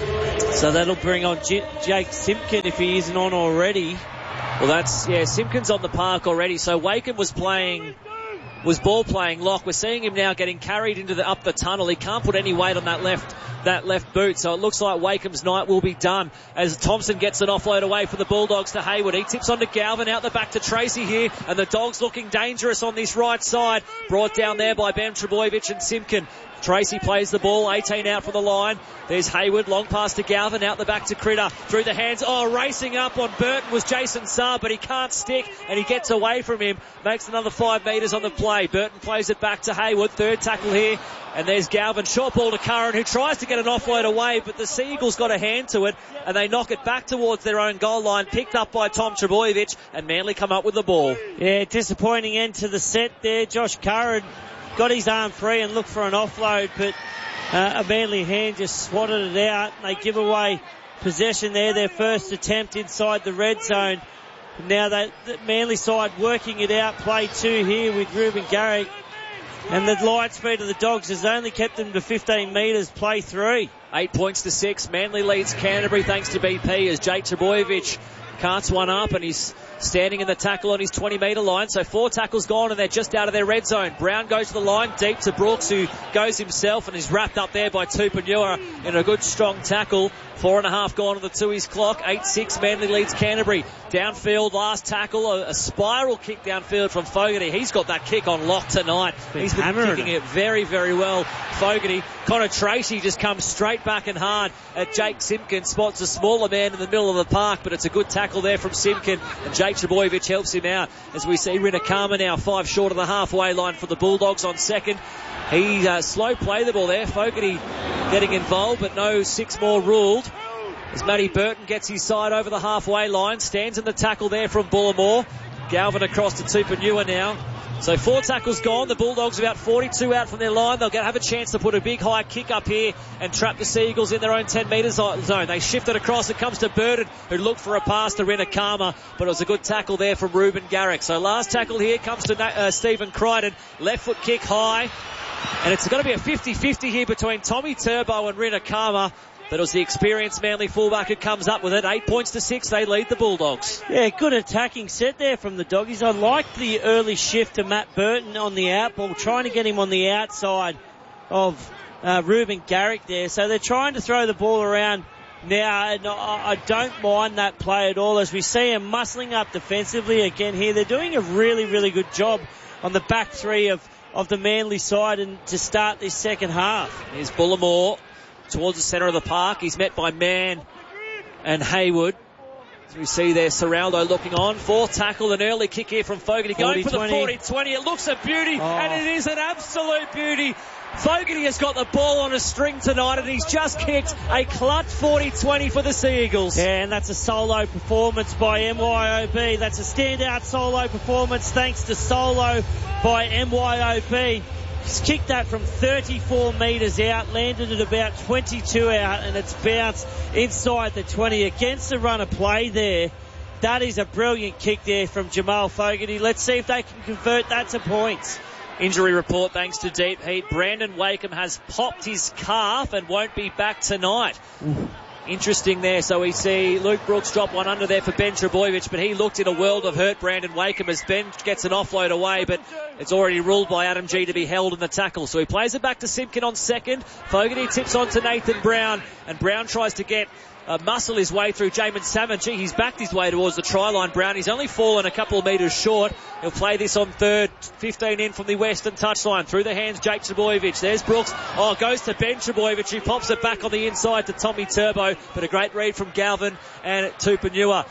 So that'll bring on J- Jake Simpkin if he isn't on already. Well, that's, yeah, Simpkins on the park already. So Wakeham was playing, was ball playing lock. We're seeing him now getting carried into the, up the tunnel. He can't put any weight on that left, that left boot. So it looks like Wakeham's night will be done as Thompson gets an offload away for the Bulldogs to Hayward. He tips on to Galvin, out the back to Tracy here. And the Dogs looking dangerous on this right side. Brought down there by Bam Trebojevic and Simpkin. Tracy plays the ball, eighteen out from the line. There's Hayward, long pass to Galvin, out the back to Critter, through the hands. Oh, racing up on Burton was Jason Saab, but he can't stick, and he gets away from him. Makes another five metres on the play. Burton plays it back to Hayward, third tackle here. And there's Galvin, short ball to Curran, who tries to get an offload away, but the Seagulls got a hand to it, and they knock it back towards their own goal line, picked up by Tom Trebojevic, and Manly come up with the ball. Yeah, disappointing end to the set there. Josh Curran got his arm free and looked for an offload, but uh, a Manly hand just swatted it out. They give away possession there, their first attempt inside the red zone. Now they, the Manly side working it out, play two here with Ruben Garrick. And the light speed of the Dogs has only kept them to fifteen metres, play three. Eight points to six. Manly leads Canterbury thanks to B P as Jake Trebojevic carts one up and he's standing in the tackle on his twenty metre line. So four tackles gone and they're just out of their red zone. Brown goes to the line, deep to Brooks, who goes himself and is wrapped up there by Tupanua in a good strong tackle. Four and a half gone on the Tui's clock. eight six, Manly leads Canterbury. Downfield, last tackle, a, a spiral kick downfield from Fogarty. He's got that kick on lock tonight. Been He's been kicking it. it very, very well. Fogarty. Connor Tracy just comes straight back and hard at Jake Simpkin. Spots a smaller man in the middle of the park, but it's a good tackle there from Simpkin. And Jake Trebojevic helps him out as we see Rinakama now five short of the halfway line for the Bulldogs on second. He uh, slow play the ball there. Fogarty getting involved, but no six more ruled. As Matty Burton gets his side over the halfway line, stands in the tackle there from Bullimore. Galvin across to Tupanua now. So four tackles gone. The Bulldogs about forty-two out from their line. They'll get, have a chance to put a big high kick up here and trap the Seagulls in their own ten metre zone. They shift it across. It comes to Burton, who looked for a pass to Rinakama, but it was a good tackle there from Ruben Garrick. So last tackle here comes to uh, Stephen Crichton. Left foot kick high. And it's going to be a fifty-fifty here between Tommy Turbo and Rinakama. But it was the experienced Manly fullback who comes up with it. Eight points to six. They lead the Bulldogs. Yeah, good attacking set there from the Doggies. I liked the early shift to Matt Burton on the out ball, trying to get him on the outside of uh, Ruben Garrick there. So they're trying to throw the ball around now, and I, I don't mind that play at all as we see him muscling up defensively again here. They're doing a really, really good job on the back three of, of the Manly side and to start this second half. Here's Bullimore towards the centre of the park. He's met by Mann and Hayward. As we see there, Serraldo looking on. Fourth tackle, an early kick here from Fogarty. Going for the forty twenty. It looks a beauty, oh. and it is an absolute beauty. Fogarty has got the ball on a string tonight, and he's just kicked a clutch forty twenty for the Seagulls. Yeah, and that's a solo performance by M Y O B. That's a standout solo performance thanks to Solo by M Y O B. He's kicked that from thirty-four metres out, landed at about twenty-two out, and it's bounced inside the twenty against the run of play there. That is a brilliant kick there from Jamal Fogarty. Let's see if they can convert that to points. Injury report thanks to Deep Heat. Brandon Wakeham has popped his calf and won't be back tonight. Ooh. Interesting there. So we see Luke Brooks drop one under there for Ben Trebojevic, but he looked in a world of hurt, Brandon Wakeham, as Ben gets an offload away, but it's already ruled by Adam G to be held in the tackle. So he plays it back to Simpkin on second. Fogarty tips on to Nathan Brown, and Brown tries to get Uh, muscle his way through Jamin Salmon. Gee, he's backed his way towards the try line, Brown. He's only fallen a couple of metres short. He'll play this on third, fifteen in from the western touchline. Through the hands, Jake Trebojevic. There's Brooks. Oh, goes to Ben Trebojevic, who pops it back on the inside to Tommy Turbo. But a great read from Galvin and Tupanua.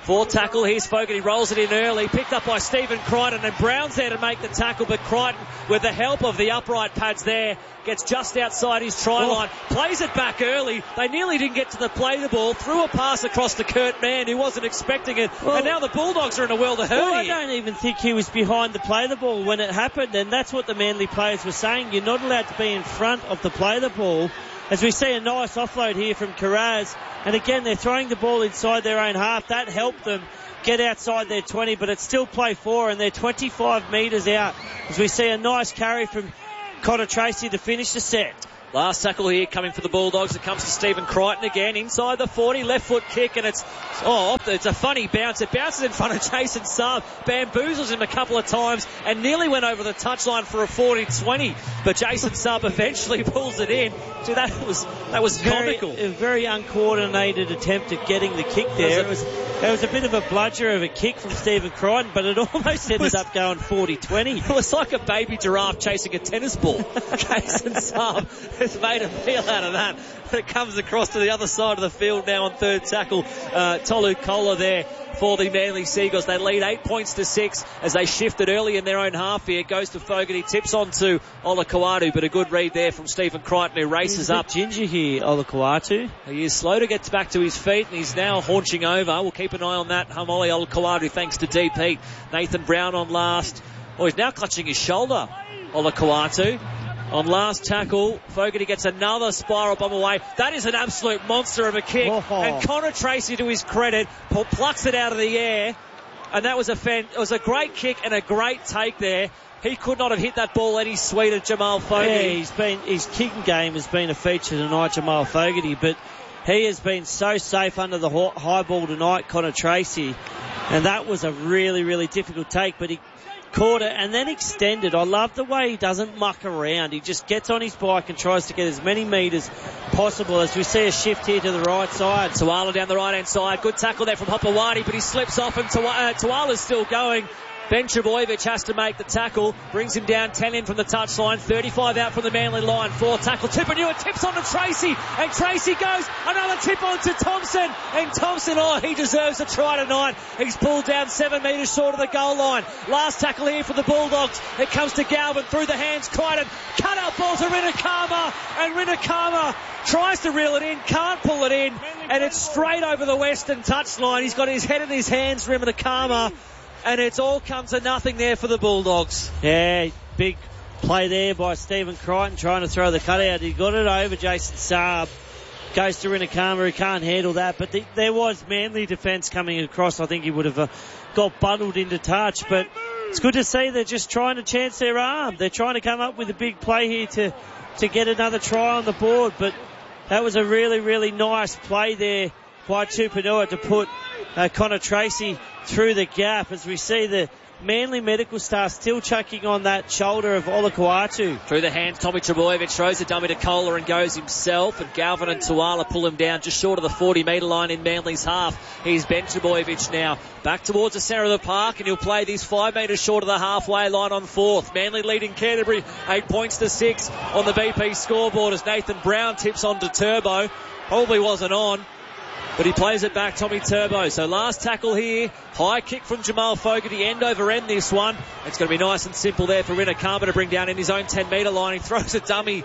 Fourth tackle, here's Fogarty, rolls it in early, picked up by Stephen Crichton, and Brown's there to make the tackle, but Crichton, with the help of the upright pads there, gets just outside his try line, oh. plays it back early. They nearly didn't get to the play the ball, threw a pass across to Kurt Mann, who wasn't expecting it, well, and now the Bulldogs are in a world of hurt well, here. I don't even think he was behind the play the ball when it happened, and that's what the Manly players were saying. You're not allowed to be in front of the play the ball. As we see a nice offload here from Carraz, and again they're throwing the ball inside their own half. That helped them get outside their twenty, but it's still play four, and they're twenty-five metres out. As we see a nice carry from Connor Tracy to finish the set. Last tackle here coming for the Bulldogs. It comes to Stephen Crichton again, inside the forty, left foot kick, and it's, oh, it's a funny bounce. It bounces in front of Jason Saab, bamboozles him a couple of times, and nearly went over the touchline for a forty twenty, but Jason Saab eventually pulls it in. Gee, that was, that was very, comical. A very uncoordinated attempt at getting the kick there. It was, it was a bit of a bludger of a kick from Stephen Crichton, but it almost ended was, up going forty twenty. It was like a baby giraffe chasing a tennis ball. Jason Saab has made a meal out of that. It comes across to the other side of the field now on third tackle. Uh, Tolu Kola there for the Manly Seagulls. They lead eight points to six as they shifted early in their own half here. It goes to Fogarty, tips on to Olakau'atu, but a good read there from Stephen Crichton, who races he's a up. Bit ginger here, Olakau'atu. He is slow to get back to his feet, and he's now haunching over. We'll keep an eye on that. Hamole Olakau'atu, thanks to D P. Nathan Brown on last. Oh, he's now clutching his shoulder, Olakau'atu. On last tackle, Fogarty gets another spiral bomb away. That is an absolute monster of a kick. Oh. And Connor Tracy, to his credit, plucks it out of the air. And that was a fan, it was a great kick and a great take there. He could not have hit that ball any sweeter, Jamal Fogarty. Yeah, he's been, his kicking game has been a feature tonight, Jamal Fogarty, but he has been so safe under the high ball tonight, Connor Tracy. And that was a really, really difficult take, but he caught it and then extended. I love the way he doesn't muck around. He just gets on his bike and tries to get as many metres possible, as we see a shift here to the right side. Tuala down the right hand side. Good tackle there from Hopewadi, but he slips off and Tuala's uh, still going. Ben Trebojevic has to make the tackle, brings him down ten in from the touchline, thirty-five out from the Manly line. Fourth tackle, Tupouniua tips on to Tracy, and Tracy goes, another tip on to Thompson, and Thompson, oh, he deserves a try tonight. He's pulled down seven metres short of the goal line. Last tackle here for the Bulldogs. It comes to Galvin through the hands, Crichton, cut out ball to Rinakama, and Rinakama tries to reel it in, can't pull it in, and it's straight over the western touchline. He's got his head in his hands, Rinakama. And it's all come to nothing there for the Bulldogs. Yeah, big play there by Stephen Crichton trying to throw the cutout. He got it over Jason Saab. Goes to Rinakama, who can't handle that. But the, there was Manly defence coming across. I think he would have uh, got bundled into touch. But it's good to see they're just trying to chance their arm. They're trying to come up with a big play here to, to get another try on the board. But that was a really, really nice play there by Tupouniua to put uh, Connor Tracy through the gap, as we see the Manly medical staff still chucking on that shoulder of Olakau'atu. Through the hands, Tommy Trebojevic throws the dummy to Kohler and goes himself, and Galvin and Tuala pull him down just short of the forty metre line in Manly's half. Here's Ben Trebojevic now back towards the centre of the park, and he'll play these five metres short of the halfway line on fourth. Manly leading Canterbury eight points to six on the B P scoreboard as Nathan Brown tips on to Turbo. Probably wasn't on, but he plays it back, Tommy Turbo. So last tackle here, high kick from Jamal Fogarty, end over end this one. It's going to be nice and simple there for Rinakama to bring down in his own ten metre line. He throws a dummy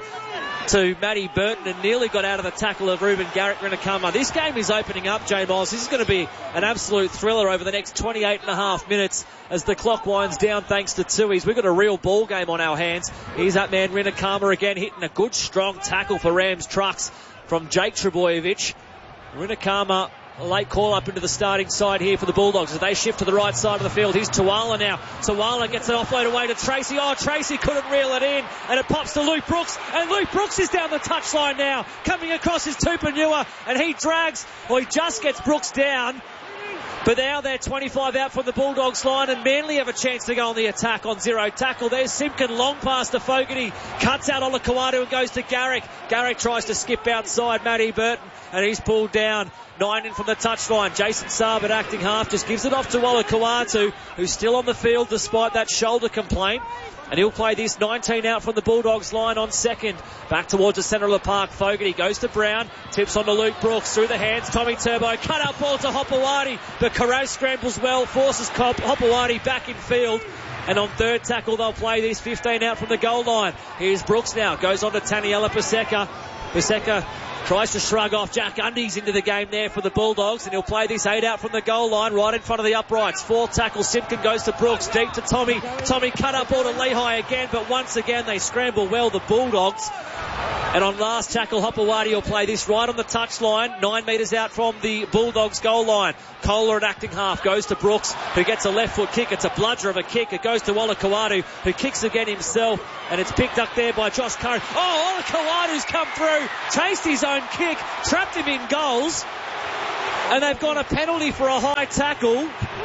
to Matty Burton and nearly got out of the tackle of Ruben Garrick. Rinakama. This game is opening up, Jay Miles. This is going to be an absolute thriller over the next twenty-eight and a half minutes as the clock winds down thanks to Tui's. We've got a real ball game on our hands. Here's that man Rinakama again, hitting a good strong tackle for Rams Trucks from Jake Trebojevic. Rinakama, a late call up into the starting side here for the Bulldogs as they shift to the right side of the field. Here's Tuala now. Tuala gets an offload away to Tracy. Oh, Tracy couldn't reel it in, and it pops to Luke Brooks, and Luke Brooks is down the touchline now. Coming across his Tupouniua, and he drags, or he just gets Brooks down. But now they're twenty-five out from the Bulldogs line, and Manly have a chance to go on the attack on zero tackle. There's Simpkin, long pass to Fogarty, cuts out Olakau'atu and goes to Garrick. Garrick tries to skip outside Matty Burton, and he's pulled down. Nine in from the touchline. Jason Saab at acting half just gives it off to Olakau'atu, who's still on the field despite that shoulder complaint. And he'll play this nineteen out from the Bulldogs line on second. Back towards the centre of the park. Fogarty goes to Brown. Tips on to Luke Brooks. Through the hands. Tommy Turbo. Cut out ball to Hopewadi. But Carrot scrambles well. Forces Hopewadi back in field. And on third tackle, they'll play this fifteen out from the goal line. Here's Brooks now. Goes on to Taniela Paseka. Paseka tries to shrug off Jack Undies into the game there for the Bulldogs, and he'll play this eight out from the goal line right in front of the uprights. Fourth tackle, Simpkin goes to Brooks, deep to Tommy. Tommy cut up ball to Lehigh again, but once again they scramble well, the Bulldogs. And on last tackle, Hopewadi will play this right on the touchline, nine metres out from the Bulldogs goal line. Kohler at acting half goes to Brooks, who gets a left foot kick. It's a bludger of a kick. It goes to Olakau'atu, who kicks again himself, and it's picked up there by Josh Curran. Oh, Olakau'atu's come through, chased his own kick, trapped him in goals, and they've got a penalty for a high tackle.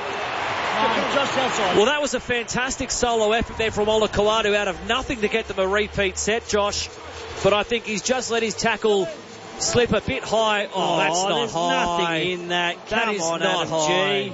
Just outside. Well, that was a fantastic solo effort there from Olakau'atu out of nothing to get them a repeat set, Josh. But I think he's just let his tackle slip a bit high. Oh, oh that's not there's high. Nothing in that. Come that is on, not Adam high.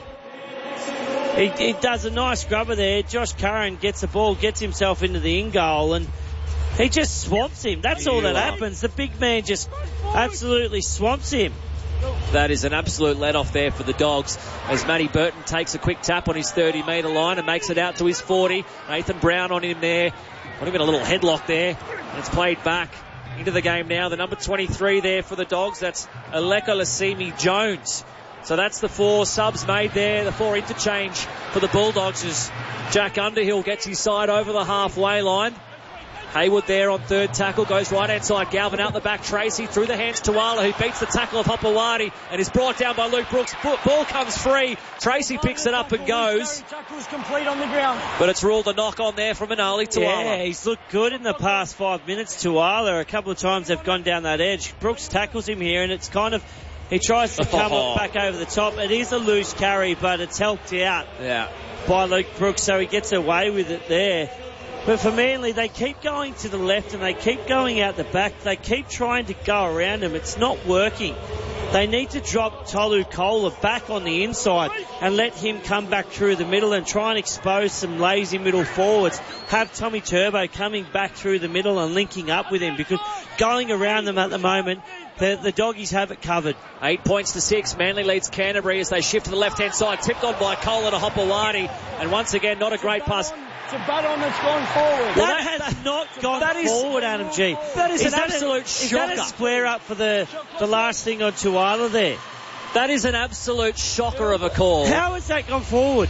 G. He, he does a nice grubber there. Josh Curran gets the ball, gets himself into the in goal, and he just swamps him. That's all that happens. The big man just absolutely swamps him. That is an absolute let-off there for the Dogs as Matty Burton takes a quick tap on his thirty metre line and makes it out to his forty. Nathan Brown on him there. Not even a little headlock there. And it's played back into the game now. The number twenty-three there for the Dogs. That's Aleka Lasimi Jones. So that's the four subs made there. The four interchange for the Bulldogs as Jack Underhill gets his side over the halfway line. Haywood there on third tackle, goes right hand side. Galvin out the back. Tracy through the hands to Tuala, who beats the tackle of Hopewadi and is brought down by Luke Brooks. Ball comes free. Tracy picks it up and goes. Tackle's complete on the ground. But it's ruled a knock on there from Manali Tuala. Yeah, he's looked good in the past five minutes. Tuala, a couple of times they've gone down that edge. Brooks tackles him here, and it's kind of, he tries to come Oh. up back over the top. It is a loose carry, but it's helped out Yeah. by Luke Brooks, so he gets away with it there. But for Manly, they keep going to the left and they keep going out the back. They keep trying to go around him. It's not working. They need to drop Tolu Kohler back on the inside and let him come back through the middle and try and expose some lazy middle forwards. Have Tommy Turbo coming back through the middle and linking up with him, because going around them at the moment, the, the Doggies have it covered. Eight points to six. Manly leads Canterbury as they shift to the left-hand side. Tipped on by Kohler to Hopewadi. And once again, not a great pass. It's a baton that's gone forward. Well, that, that has not gone that is, forward, Adam G. That is, is an that absolute a, shocker. Is that a square up for the, the last thing on Tuala there? That is an absolute shocker of a call. How has that gone forward?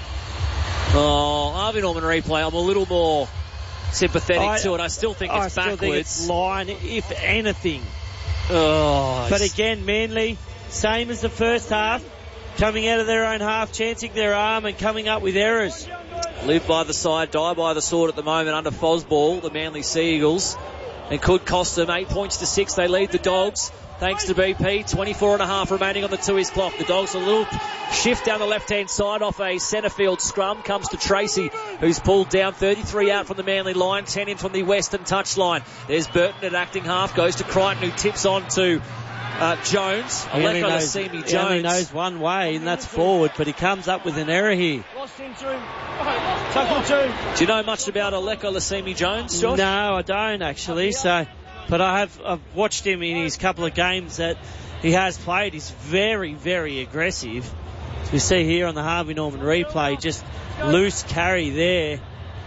Oh, Harvey Norman replay. I'm a little more sympathetic I, to it. I still think I it's still backwards. Think it's line, if anything. Oh, but again, Manly, same as the first half, coming out of their own half, chancing their arm and coming up with errors. Live by the side, die by the sword at the moment under Fosball, the Manly Sea Eagles. It could cost them eight points to six. They lead the Dogs. Thanks to B P. twenty-four and a half remaining on the two-ish clock. The Dogs a little shift down the left-hand side off a centre field scrum. Comes to Tracy, who's pulled down. thirty-three out from the Manly line. ten in from the western touchline. There's Burton at acting half. Goes to Crichton, who tips on to uh, Jones. Aleka Lasimi Jones. He only knows one way, and that's forward, but he comes up with an error here. Lost into him. Tackle two. Do you know much about Aleka Lasimi Jones, Josh? No, I don't actually. So, but I have I've watched him in his couple of games that he has played. He's very, very aggressive. As we see here on the Harvey Norman replay, just loose carry there.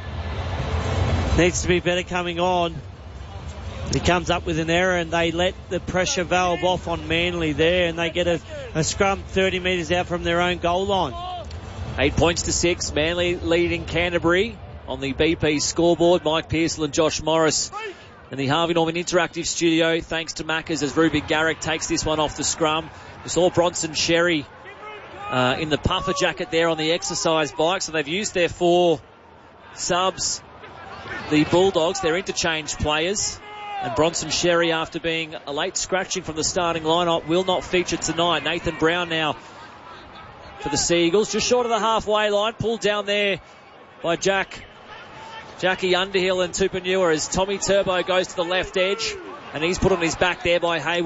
Needs to be better coming on. He comes up with an error, and they let the pressure valve off on Manly there, and they get a, a scrum thirty metres out from their own goal line. Eight points to six. Manly leading Canterbury on the B P scoreboard. Mike Pearsall and Josh Morris in the Harvey Norman Interactive Studio. Thanks to Maccas as Ruby Garrick takes this one off the scrum. We saw Bronson Sherry uh, in the puffer jacket there on the exercise bike. So they've used their four subs. The Bulldogs, their interchange players. And Bronson Sherry, after being a late scratching from the starting lineup, will not feature tonight. Nathan Brown now for the Sea Eagles, just short of the halfway line, pulled down there by Jack, Jackie Underhill and Tupanua as Tommy Turbo goes to the left edge, and he's put on his back there by Haywood.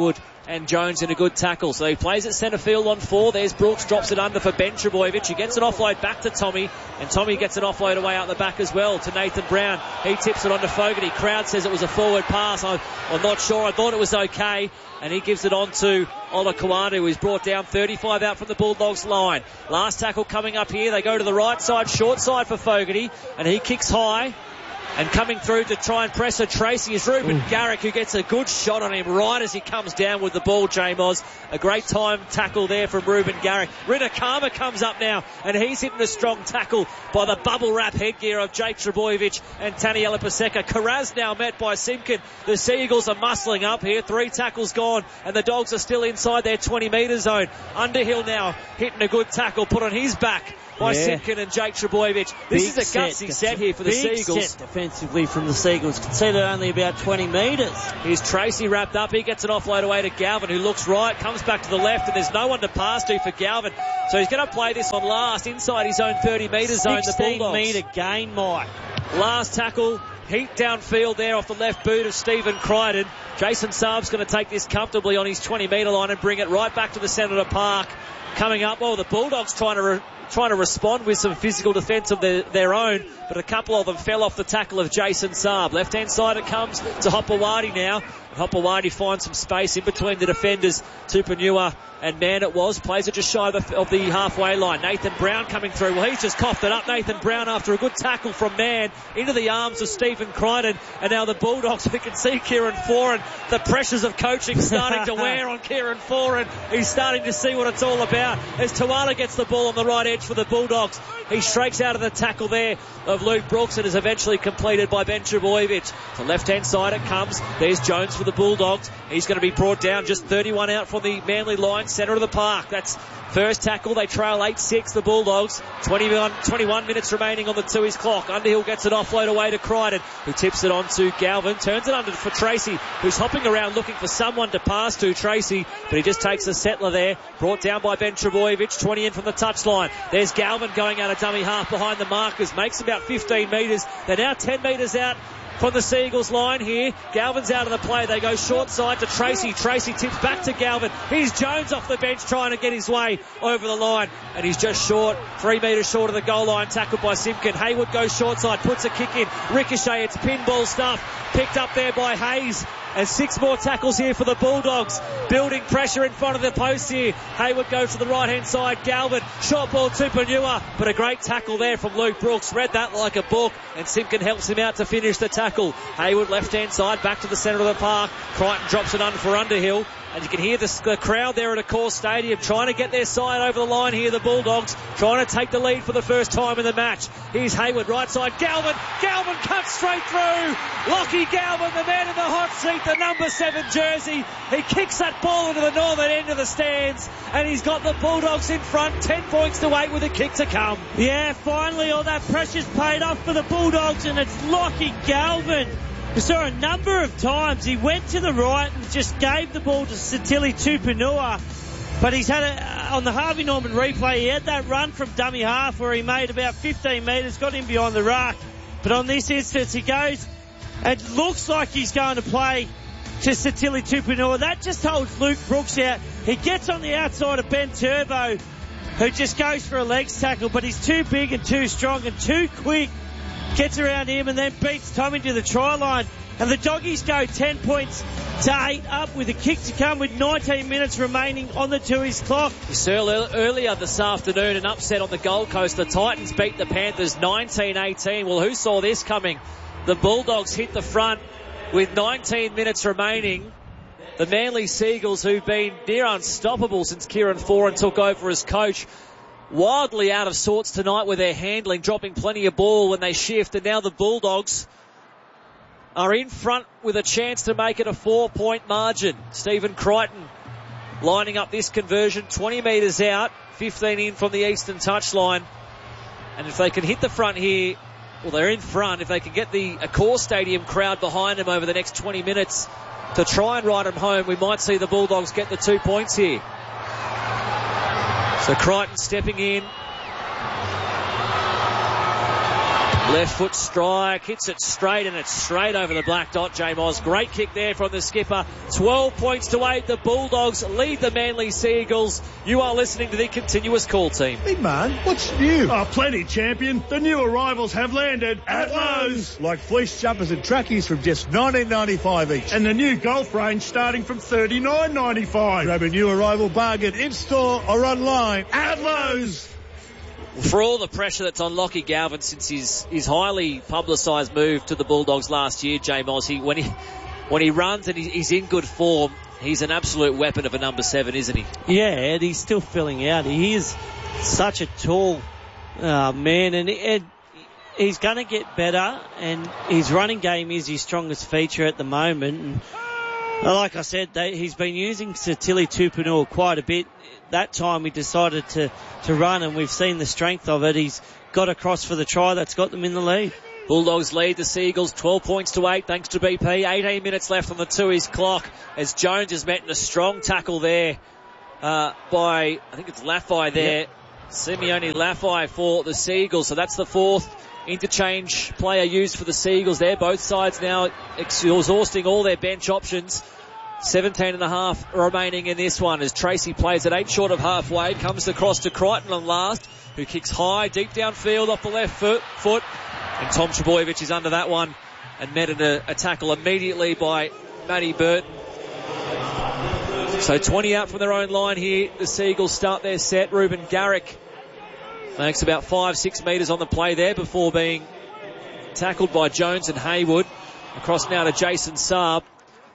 and Jones in a good tackle. So he plays at centre field on four. There's Brooks, drops it under for Ben Trebojevic. He gets an offload back to Tommy, and Tommy gets an offload away out the back as well to Nathan Brown. He tips it on to Fogarty. Crowd says it was a forward pass. I, I'm not sure. I thought it was okay. And he gives it on to Ola Kawanu, who's brought down thirty-five out from the Bulldogs line. Last tackle coming up here. They go to the right side, short side for Fogarty, and he kicks high. And coming through to try and press a Tracy is Ruben Ooh. Garrick, who gets a good shot on him right as he comes down with the ball, J-Moz. A great time tackle there from Ruben Garrick. Rinakama comes up now, and he's hitting a strong tackle by the bubble wrap headgear of Jake Trebojevic and Taniela Paseka. Karaz now met by Simkin. The Seagulls are muscling up here. Three tackles gone, and the Dogs are still inside their twenty metre zone. Underhill now hitting a good tackle, put on his back by yeah. Simkin and Jake Trebojevic. This big is a gutsy set, set here for the big Seagulls. Set defensively from the Seagulls. Conceded only about twenty metres. Here's Tracy wrapped up. He gets an offload away to Galvin, who looks right, comes back to the left, and there's no one to pass to for Galvin. So he's going to play this on last inside his own thirty metre zone. The Bulldogs. sixteen metre gain, Mike. Last tackle. Heat downfield there off the left boot of Stephen Crichton. Jason Saab's going to take this comfortably on his twenty metre line and bring it right back to the centre of the park. Coming up, well, the Bulldogs trying to re- trying to respond with some physical defence of their, their own, but a couple of them fell off the tackle of Jason Saab. Left-hand side it comes to Hopewadi now. Hopewadi finds some space in between the defenders. Tupanua and Man it was. Plays it just shy of the, of the halfway line. Nathan Brown coming through. Well, he's just coughed it up. Nathan Brown after a good tackle from Man into the arms of Stephen Crichton. And now the Bulldogs, we can see Kieran Foran. The pressures of coaching starting to wear on Kieran Foran. He's starting to see what it's all about. As Tawala gets the ball on the right edge for the Bulldogs. He shrakes out of the tackle there of Luke Brooks and is eventually completed by Ben Trebojevic. To left-hand side it comes. There's Jones for the Bulldogs. He's going to be brought down just thirty-one out from the Manly line, centre of the park. That's first tackle. They trail eight six, the Bulldogs. twenty-one, twenty-one minutes remaining on the two-is clock. Underhill gets an offload away to Crichton, who tips it on to Galvin. Turns it under for Tracy, who's hopping around looking for someone to pass to Tracy, but he just takes a settler there. Brought down by Ben Trebojevic, twenty in from the touchline. There's Galvin going out of dummy half behind the markers. Makes about fifteen metres. They're now ten metres out from the Seagulls line here. Galvin's out of the play. They go short side to Tracy. Tracy tips back to Galvin. Here's Jones off the bench trying to get his way over the line. And he's just short, three metres short of the goal line. Tackled by Simpkin. Hayward goes short side, puts a kick in. Ricochet, it's pinball stuff. Picked up there by Hayes. And six more tackles here for the Bulldogs. Building pressure in front of the post here. Hayward goes to the right-hand side. Galvin, short ball to Panua. But a great tackle there from Luke Brooks. Read that like a book. And Simpkin helps him out to finish the tackle. Hayward left-hand side, back to the centre of the park. Crichton drops it under for Underhill. And you can hear the, the crowd there at Accor Stadium trying to get their side over the line here. The Bulldogs trying to take the lead for the first time in the match. Here's Hayward, right side. Galvin. Galvin cuts straight through. Lockie Galvin, the man in the hot seat, the number seven jersey. He kicks that ball into the northern end of the stands. And he's got the Bulldogs in front. Ten points to eight with a kick to come. Yeah, finally all that pressure's paid off for the Bulldogs. And it's Lockie Galvin. We saw a number of times he went to the right and just gave the ball to Satili Tupanua. But he's had a, on the Harvey Norman replay, he had that run from dummy half where he made about fifteen metres, got him behind the ruck. But on this instance, he goes and looks like he's going to play to Satili Tupanua. That just holds Luke Brooks out. He gets on the outside of Ben Turbo, who just goes for a legs tackle, but he's too big and too strong and too quick. Gets around him and then beats Tommy to the try line. And the Doggies go ten points to eight up with a kick to come with nineteen minutes remaining on the two-is clock. You saw earlier this afternoon an upset on the Gold Coast. The Titans beat the Panthers nineteen eighteen. Well, who saw this coming? The Bulldogs hit the front with nineteen minutes remaining. The Manly Seagulls, who've been near unstoppable since Kieran Foran took over as coach, wildly out of sorts tonight with their handling, dropping plenty of ball when they shift. And now the Bulldogs are in front with a chance to make it a four-point margin. Stephen Crichton lining up this conversion, twenty metres out, fifteen in from the eastern touchline. And if they can hit the front here, well, they're in front. If they can get the Accor Stadium crowd behind them over the next twenty minutes to try and ride them home, we might see the Bulldogs get the two points here. So Crichton stepping in. Left foot strike, hits it straight, and it's straight over the black dot, J Moz. Great kick there from the skipper. twelve points to eight. The Bulldogs lead the Manly Seagulls. You are listening to the Continuous Call Team. Big man, what's new? Oh, plenty, champion. The new arrivals have landed at Lowe's. Like fleece jumpers and trackies from just nineteen ninety-five each. And the new golf range starting from thirty-nine ninety-five. Grab a new arrival bargain in-store or online at Lowe's. For all the pressure that's on Lockie Galvin since his, his highly publicised move to the Bulldogs last year, J Moz, he, when he when he runs and he, he's in good form, he's an absolute weapon of a number seven, isn't he? Yeah, and he's still filling out. He is such a tall uh, man, and, and he's going to get better, and his running game is his strongest feature at the moment. And like I said, they, he's been using Satili Tupanua quite a bit. That time he decided to, to run, and we've seen the strength of it. He's got across for the try that's got them in the lead. Bulldogs lead the Seagulls twelve points to eight thanks to B P. eighteen minutes left on the Tooheys clock as Jones is met in a strong tackle there uh, by, I think it's Laffey there. Yep. Simeone Laffey for the Seagulls. So that's the fourth interchange player used for the Seagulls there. Both sides now exhausting all their bench options. seventeen and a half remaining in this one as Tracy plays at eight short of halfway. Comes across to Crichton on last, who kicks high, deep downfield off the left foot. foot. And Tom Trbojevic is under that one and met in a, a tackle immediately by Matty Burton. So twenty out from their own line here. The Seagulls start their set. Ruben Garrick makes about five, six metres on the play there before being tackled by Jones and Haywood. Across now to Jason Saab.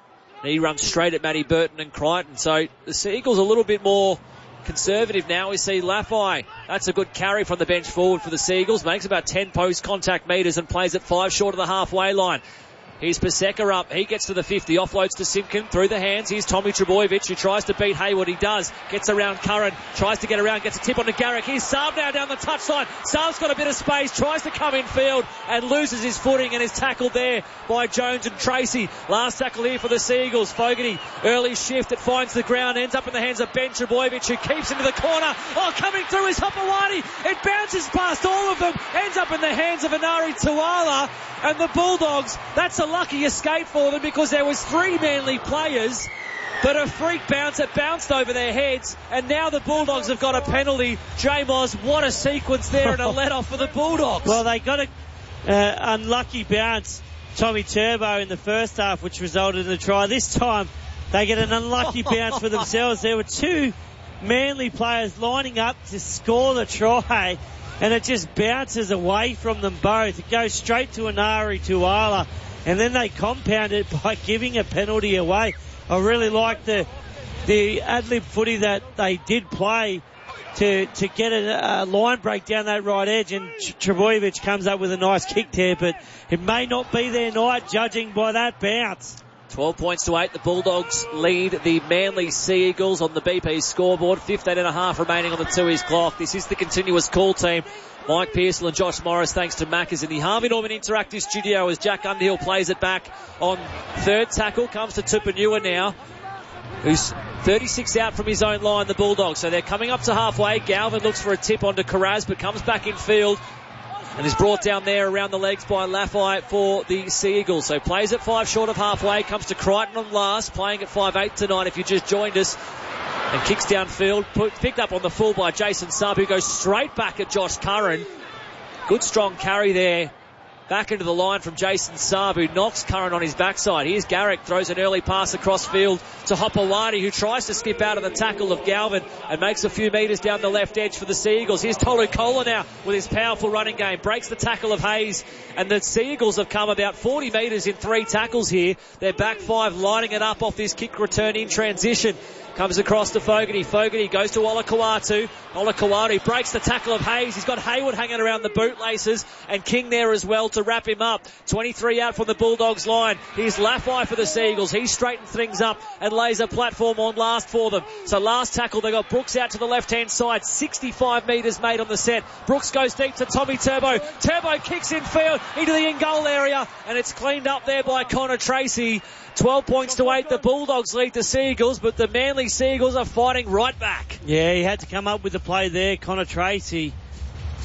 He runs straight at Matty Burton and Crichton. So the Seagulls a little bit more conservative now. We see Laffey. That's a good carry from the bench forward for the Seagulls. Makes about ten post contact metres and plays at five short of the halfway line. Here's Paseka up. He gets to the fifty. Offloads to Simpkin through the hands. Here's Tommy Trbojevic who tries to beat Haywood. He does. Gets around Curran. Tries to get around. Gets a tip onto Garrick. Here's Saab now down the touchline. Saab's got a bit of space. Tries to come in field and loses his footing and is tackled there by Jones and Tracy. Last tackle here for the Seagulls. Fogarty. Early shift. It finds the ground. Ends up in the hands of Ben Trbojevic who keeps into the corner. Oh, coming through is Hopewadi. It bounces past all of them. Ends up in the hands of Inari Tuala. And the Bulldogs, that's a lucky escape for them because there was three Manly players, but a freak bounce, it bounced over their heads, and now the Bulldogs have got a penalty. J Moz, what a sequence there and a let-off for the Bulldogs. Well, they got a uh, unlucky bounce, Tommy Turbo, in the first half, which resulted in a try. This time, they get an unlucky bounce for themselves. There were two Manly players lining up to score the try, and it just bounces away from them both. It goes straight to Inari Tuala, and then they compound it by giving a penalty away. I really like the the ad-lib footy that they did play to to get a, a line break down that right edge, and Trbojevic comes up with a nice kick there, but it may not be their night judging by that bounce. twelve points to eight. The Bulldogs lead the Manly Seagulls on the B P scoreboard. fifteen and a half remaining on the Tooheys clock. This is the Continuous Call Team. Mike Pearsall and Josh Morris, thanks to Maccas in the Harvey Norman Interactive Studio as Jack Underhill plays it back on third tackle. Comes to Tupanua now, who's thirty-six out from his own line, the Bulldogs. So they're coming up to halfway. Galvin looks for a tip onto Carraz, but comes back in field and is brought down there around the legs by Laffey for the Seagulls. So plays at five short of halfway, comes to Crichton on last, playing at five eight tonight if you just joined us, and kicks downfield, put, picked up on the full by Jason Saab, who goes straight back at Josh Curran. Good strong carry there. Back into the line from Jason Saab, who knocks Curran on his backside. Here's Garrick, throws an early pass across field to Hopewadi, who tries to skip out of the tackle of Galvin and makes a few metres down the left edge for the Seagulls. Here's Tolu Kola now with his powerful running game. Breaks the tackle of Hayes, and the Seagulls have come about forty metres in three tackles here. They're back five, lining it up off this kick return in transition. Comes across to Fogarty. Fogarty goes to Olakawatu. Olakawatu breaks the tackle of Hayes. He's got Haywood hanging around the bootlaces and King there as well to wrap him up. twenty-three out from the Bulldogs line. Here's Laffey for the Seagulls. He straightens things up and lays a platform on last for them. So last tackle, they got Brooks out to the left-hand side. sixty-five metres made on the set. Brooks goes deep to Tommy Turbo. Turbo kicks in field into the in-goal area, and it's cleaned up there by Connor Tracy. twelve points to eight. The Bulldogs lead the Seagulls, but the Manly Seagulls are fighting right back. Yeah, he had to come up with the play there, Connor Tracy.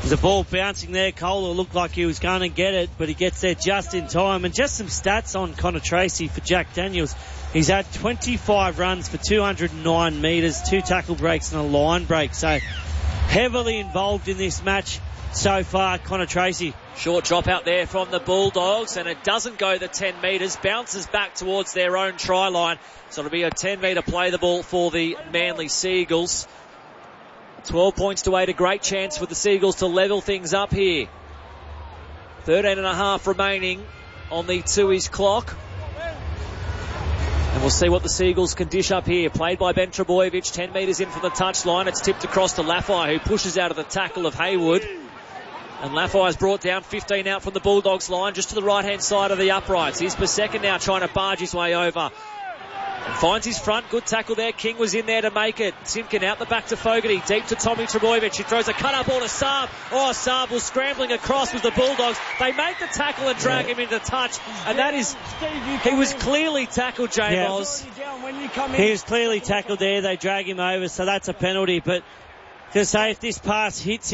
There's a ball bouncing there. Kohler looked like he was going to get it, but he gets there just in time. And just some stats on Connor Tracy for Jack Daniels. He's had twenty-five runs for two hundred nine metres, two tackle breaks and a line break. So heavily involved in this match so far, Connor Tracy. Short drop out there from the Bulldogs, and it doesn't go the ten metres, bounces back towards their own try line. So it'll be a ten metre play the ball for the Manly Seagulls. twelve points to eight, a great chance for the Seagulls to level things up here. thirteen and a half remaining on the Tooheys clock. And we'll see what the Seagulls can dish up here. Played by Ben Trebojevic, ten metres in from the touchline. It's tipped across to Laffey, who pushes out of the tackle of Hayward. And Laffey is brought down, fifteen out from the Bulldogs line, just to the right-hand side of the uprights. Here's Paseka now trying to barge his way over. And finds his front. Good tackle there. King was in there to make it. Simpkin out the back to Fogarty. Deep to Tommy Trebojevic. He throws a cut-up ball to Saab. Oh, Saab was scrambling across with the Bulldogs. They make the tackle and drag him into touch. And that is... He was clearly tackled, J-Moz. Yeah. He was clearly tackled there. They drag him over, so that's a penalty. But to say if this pass hits him,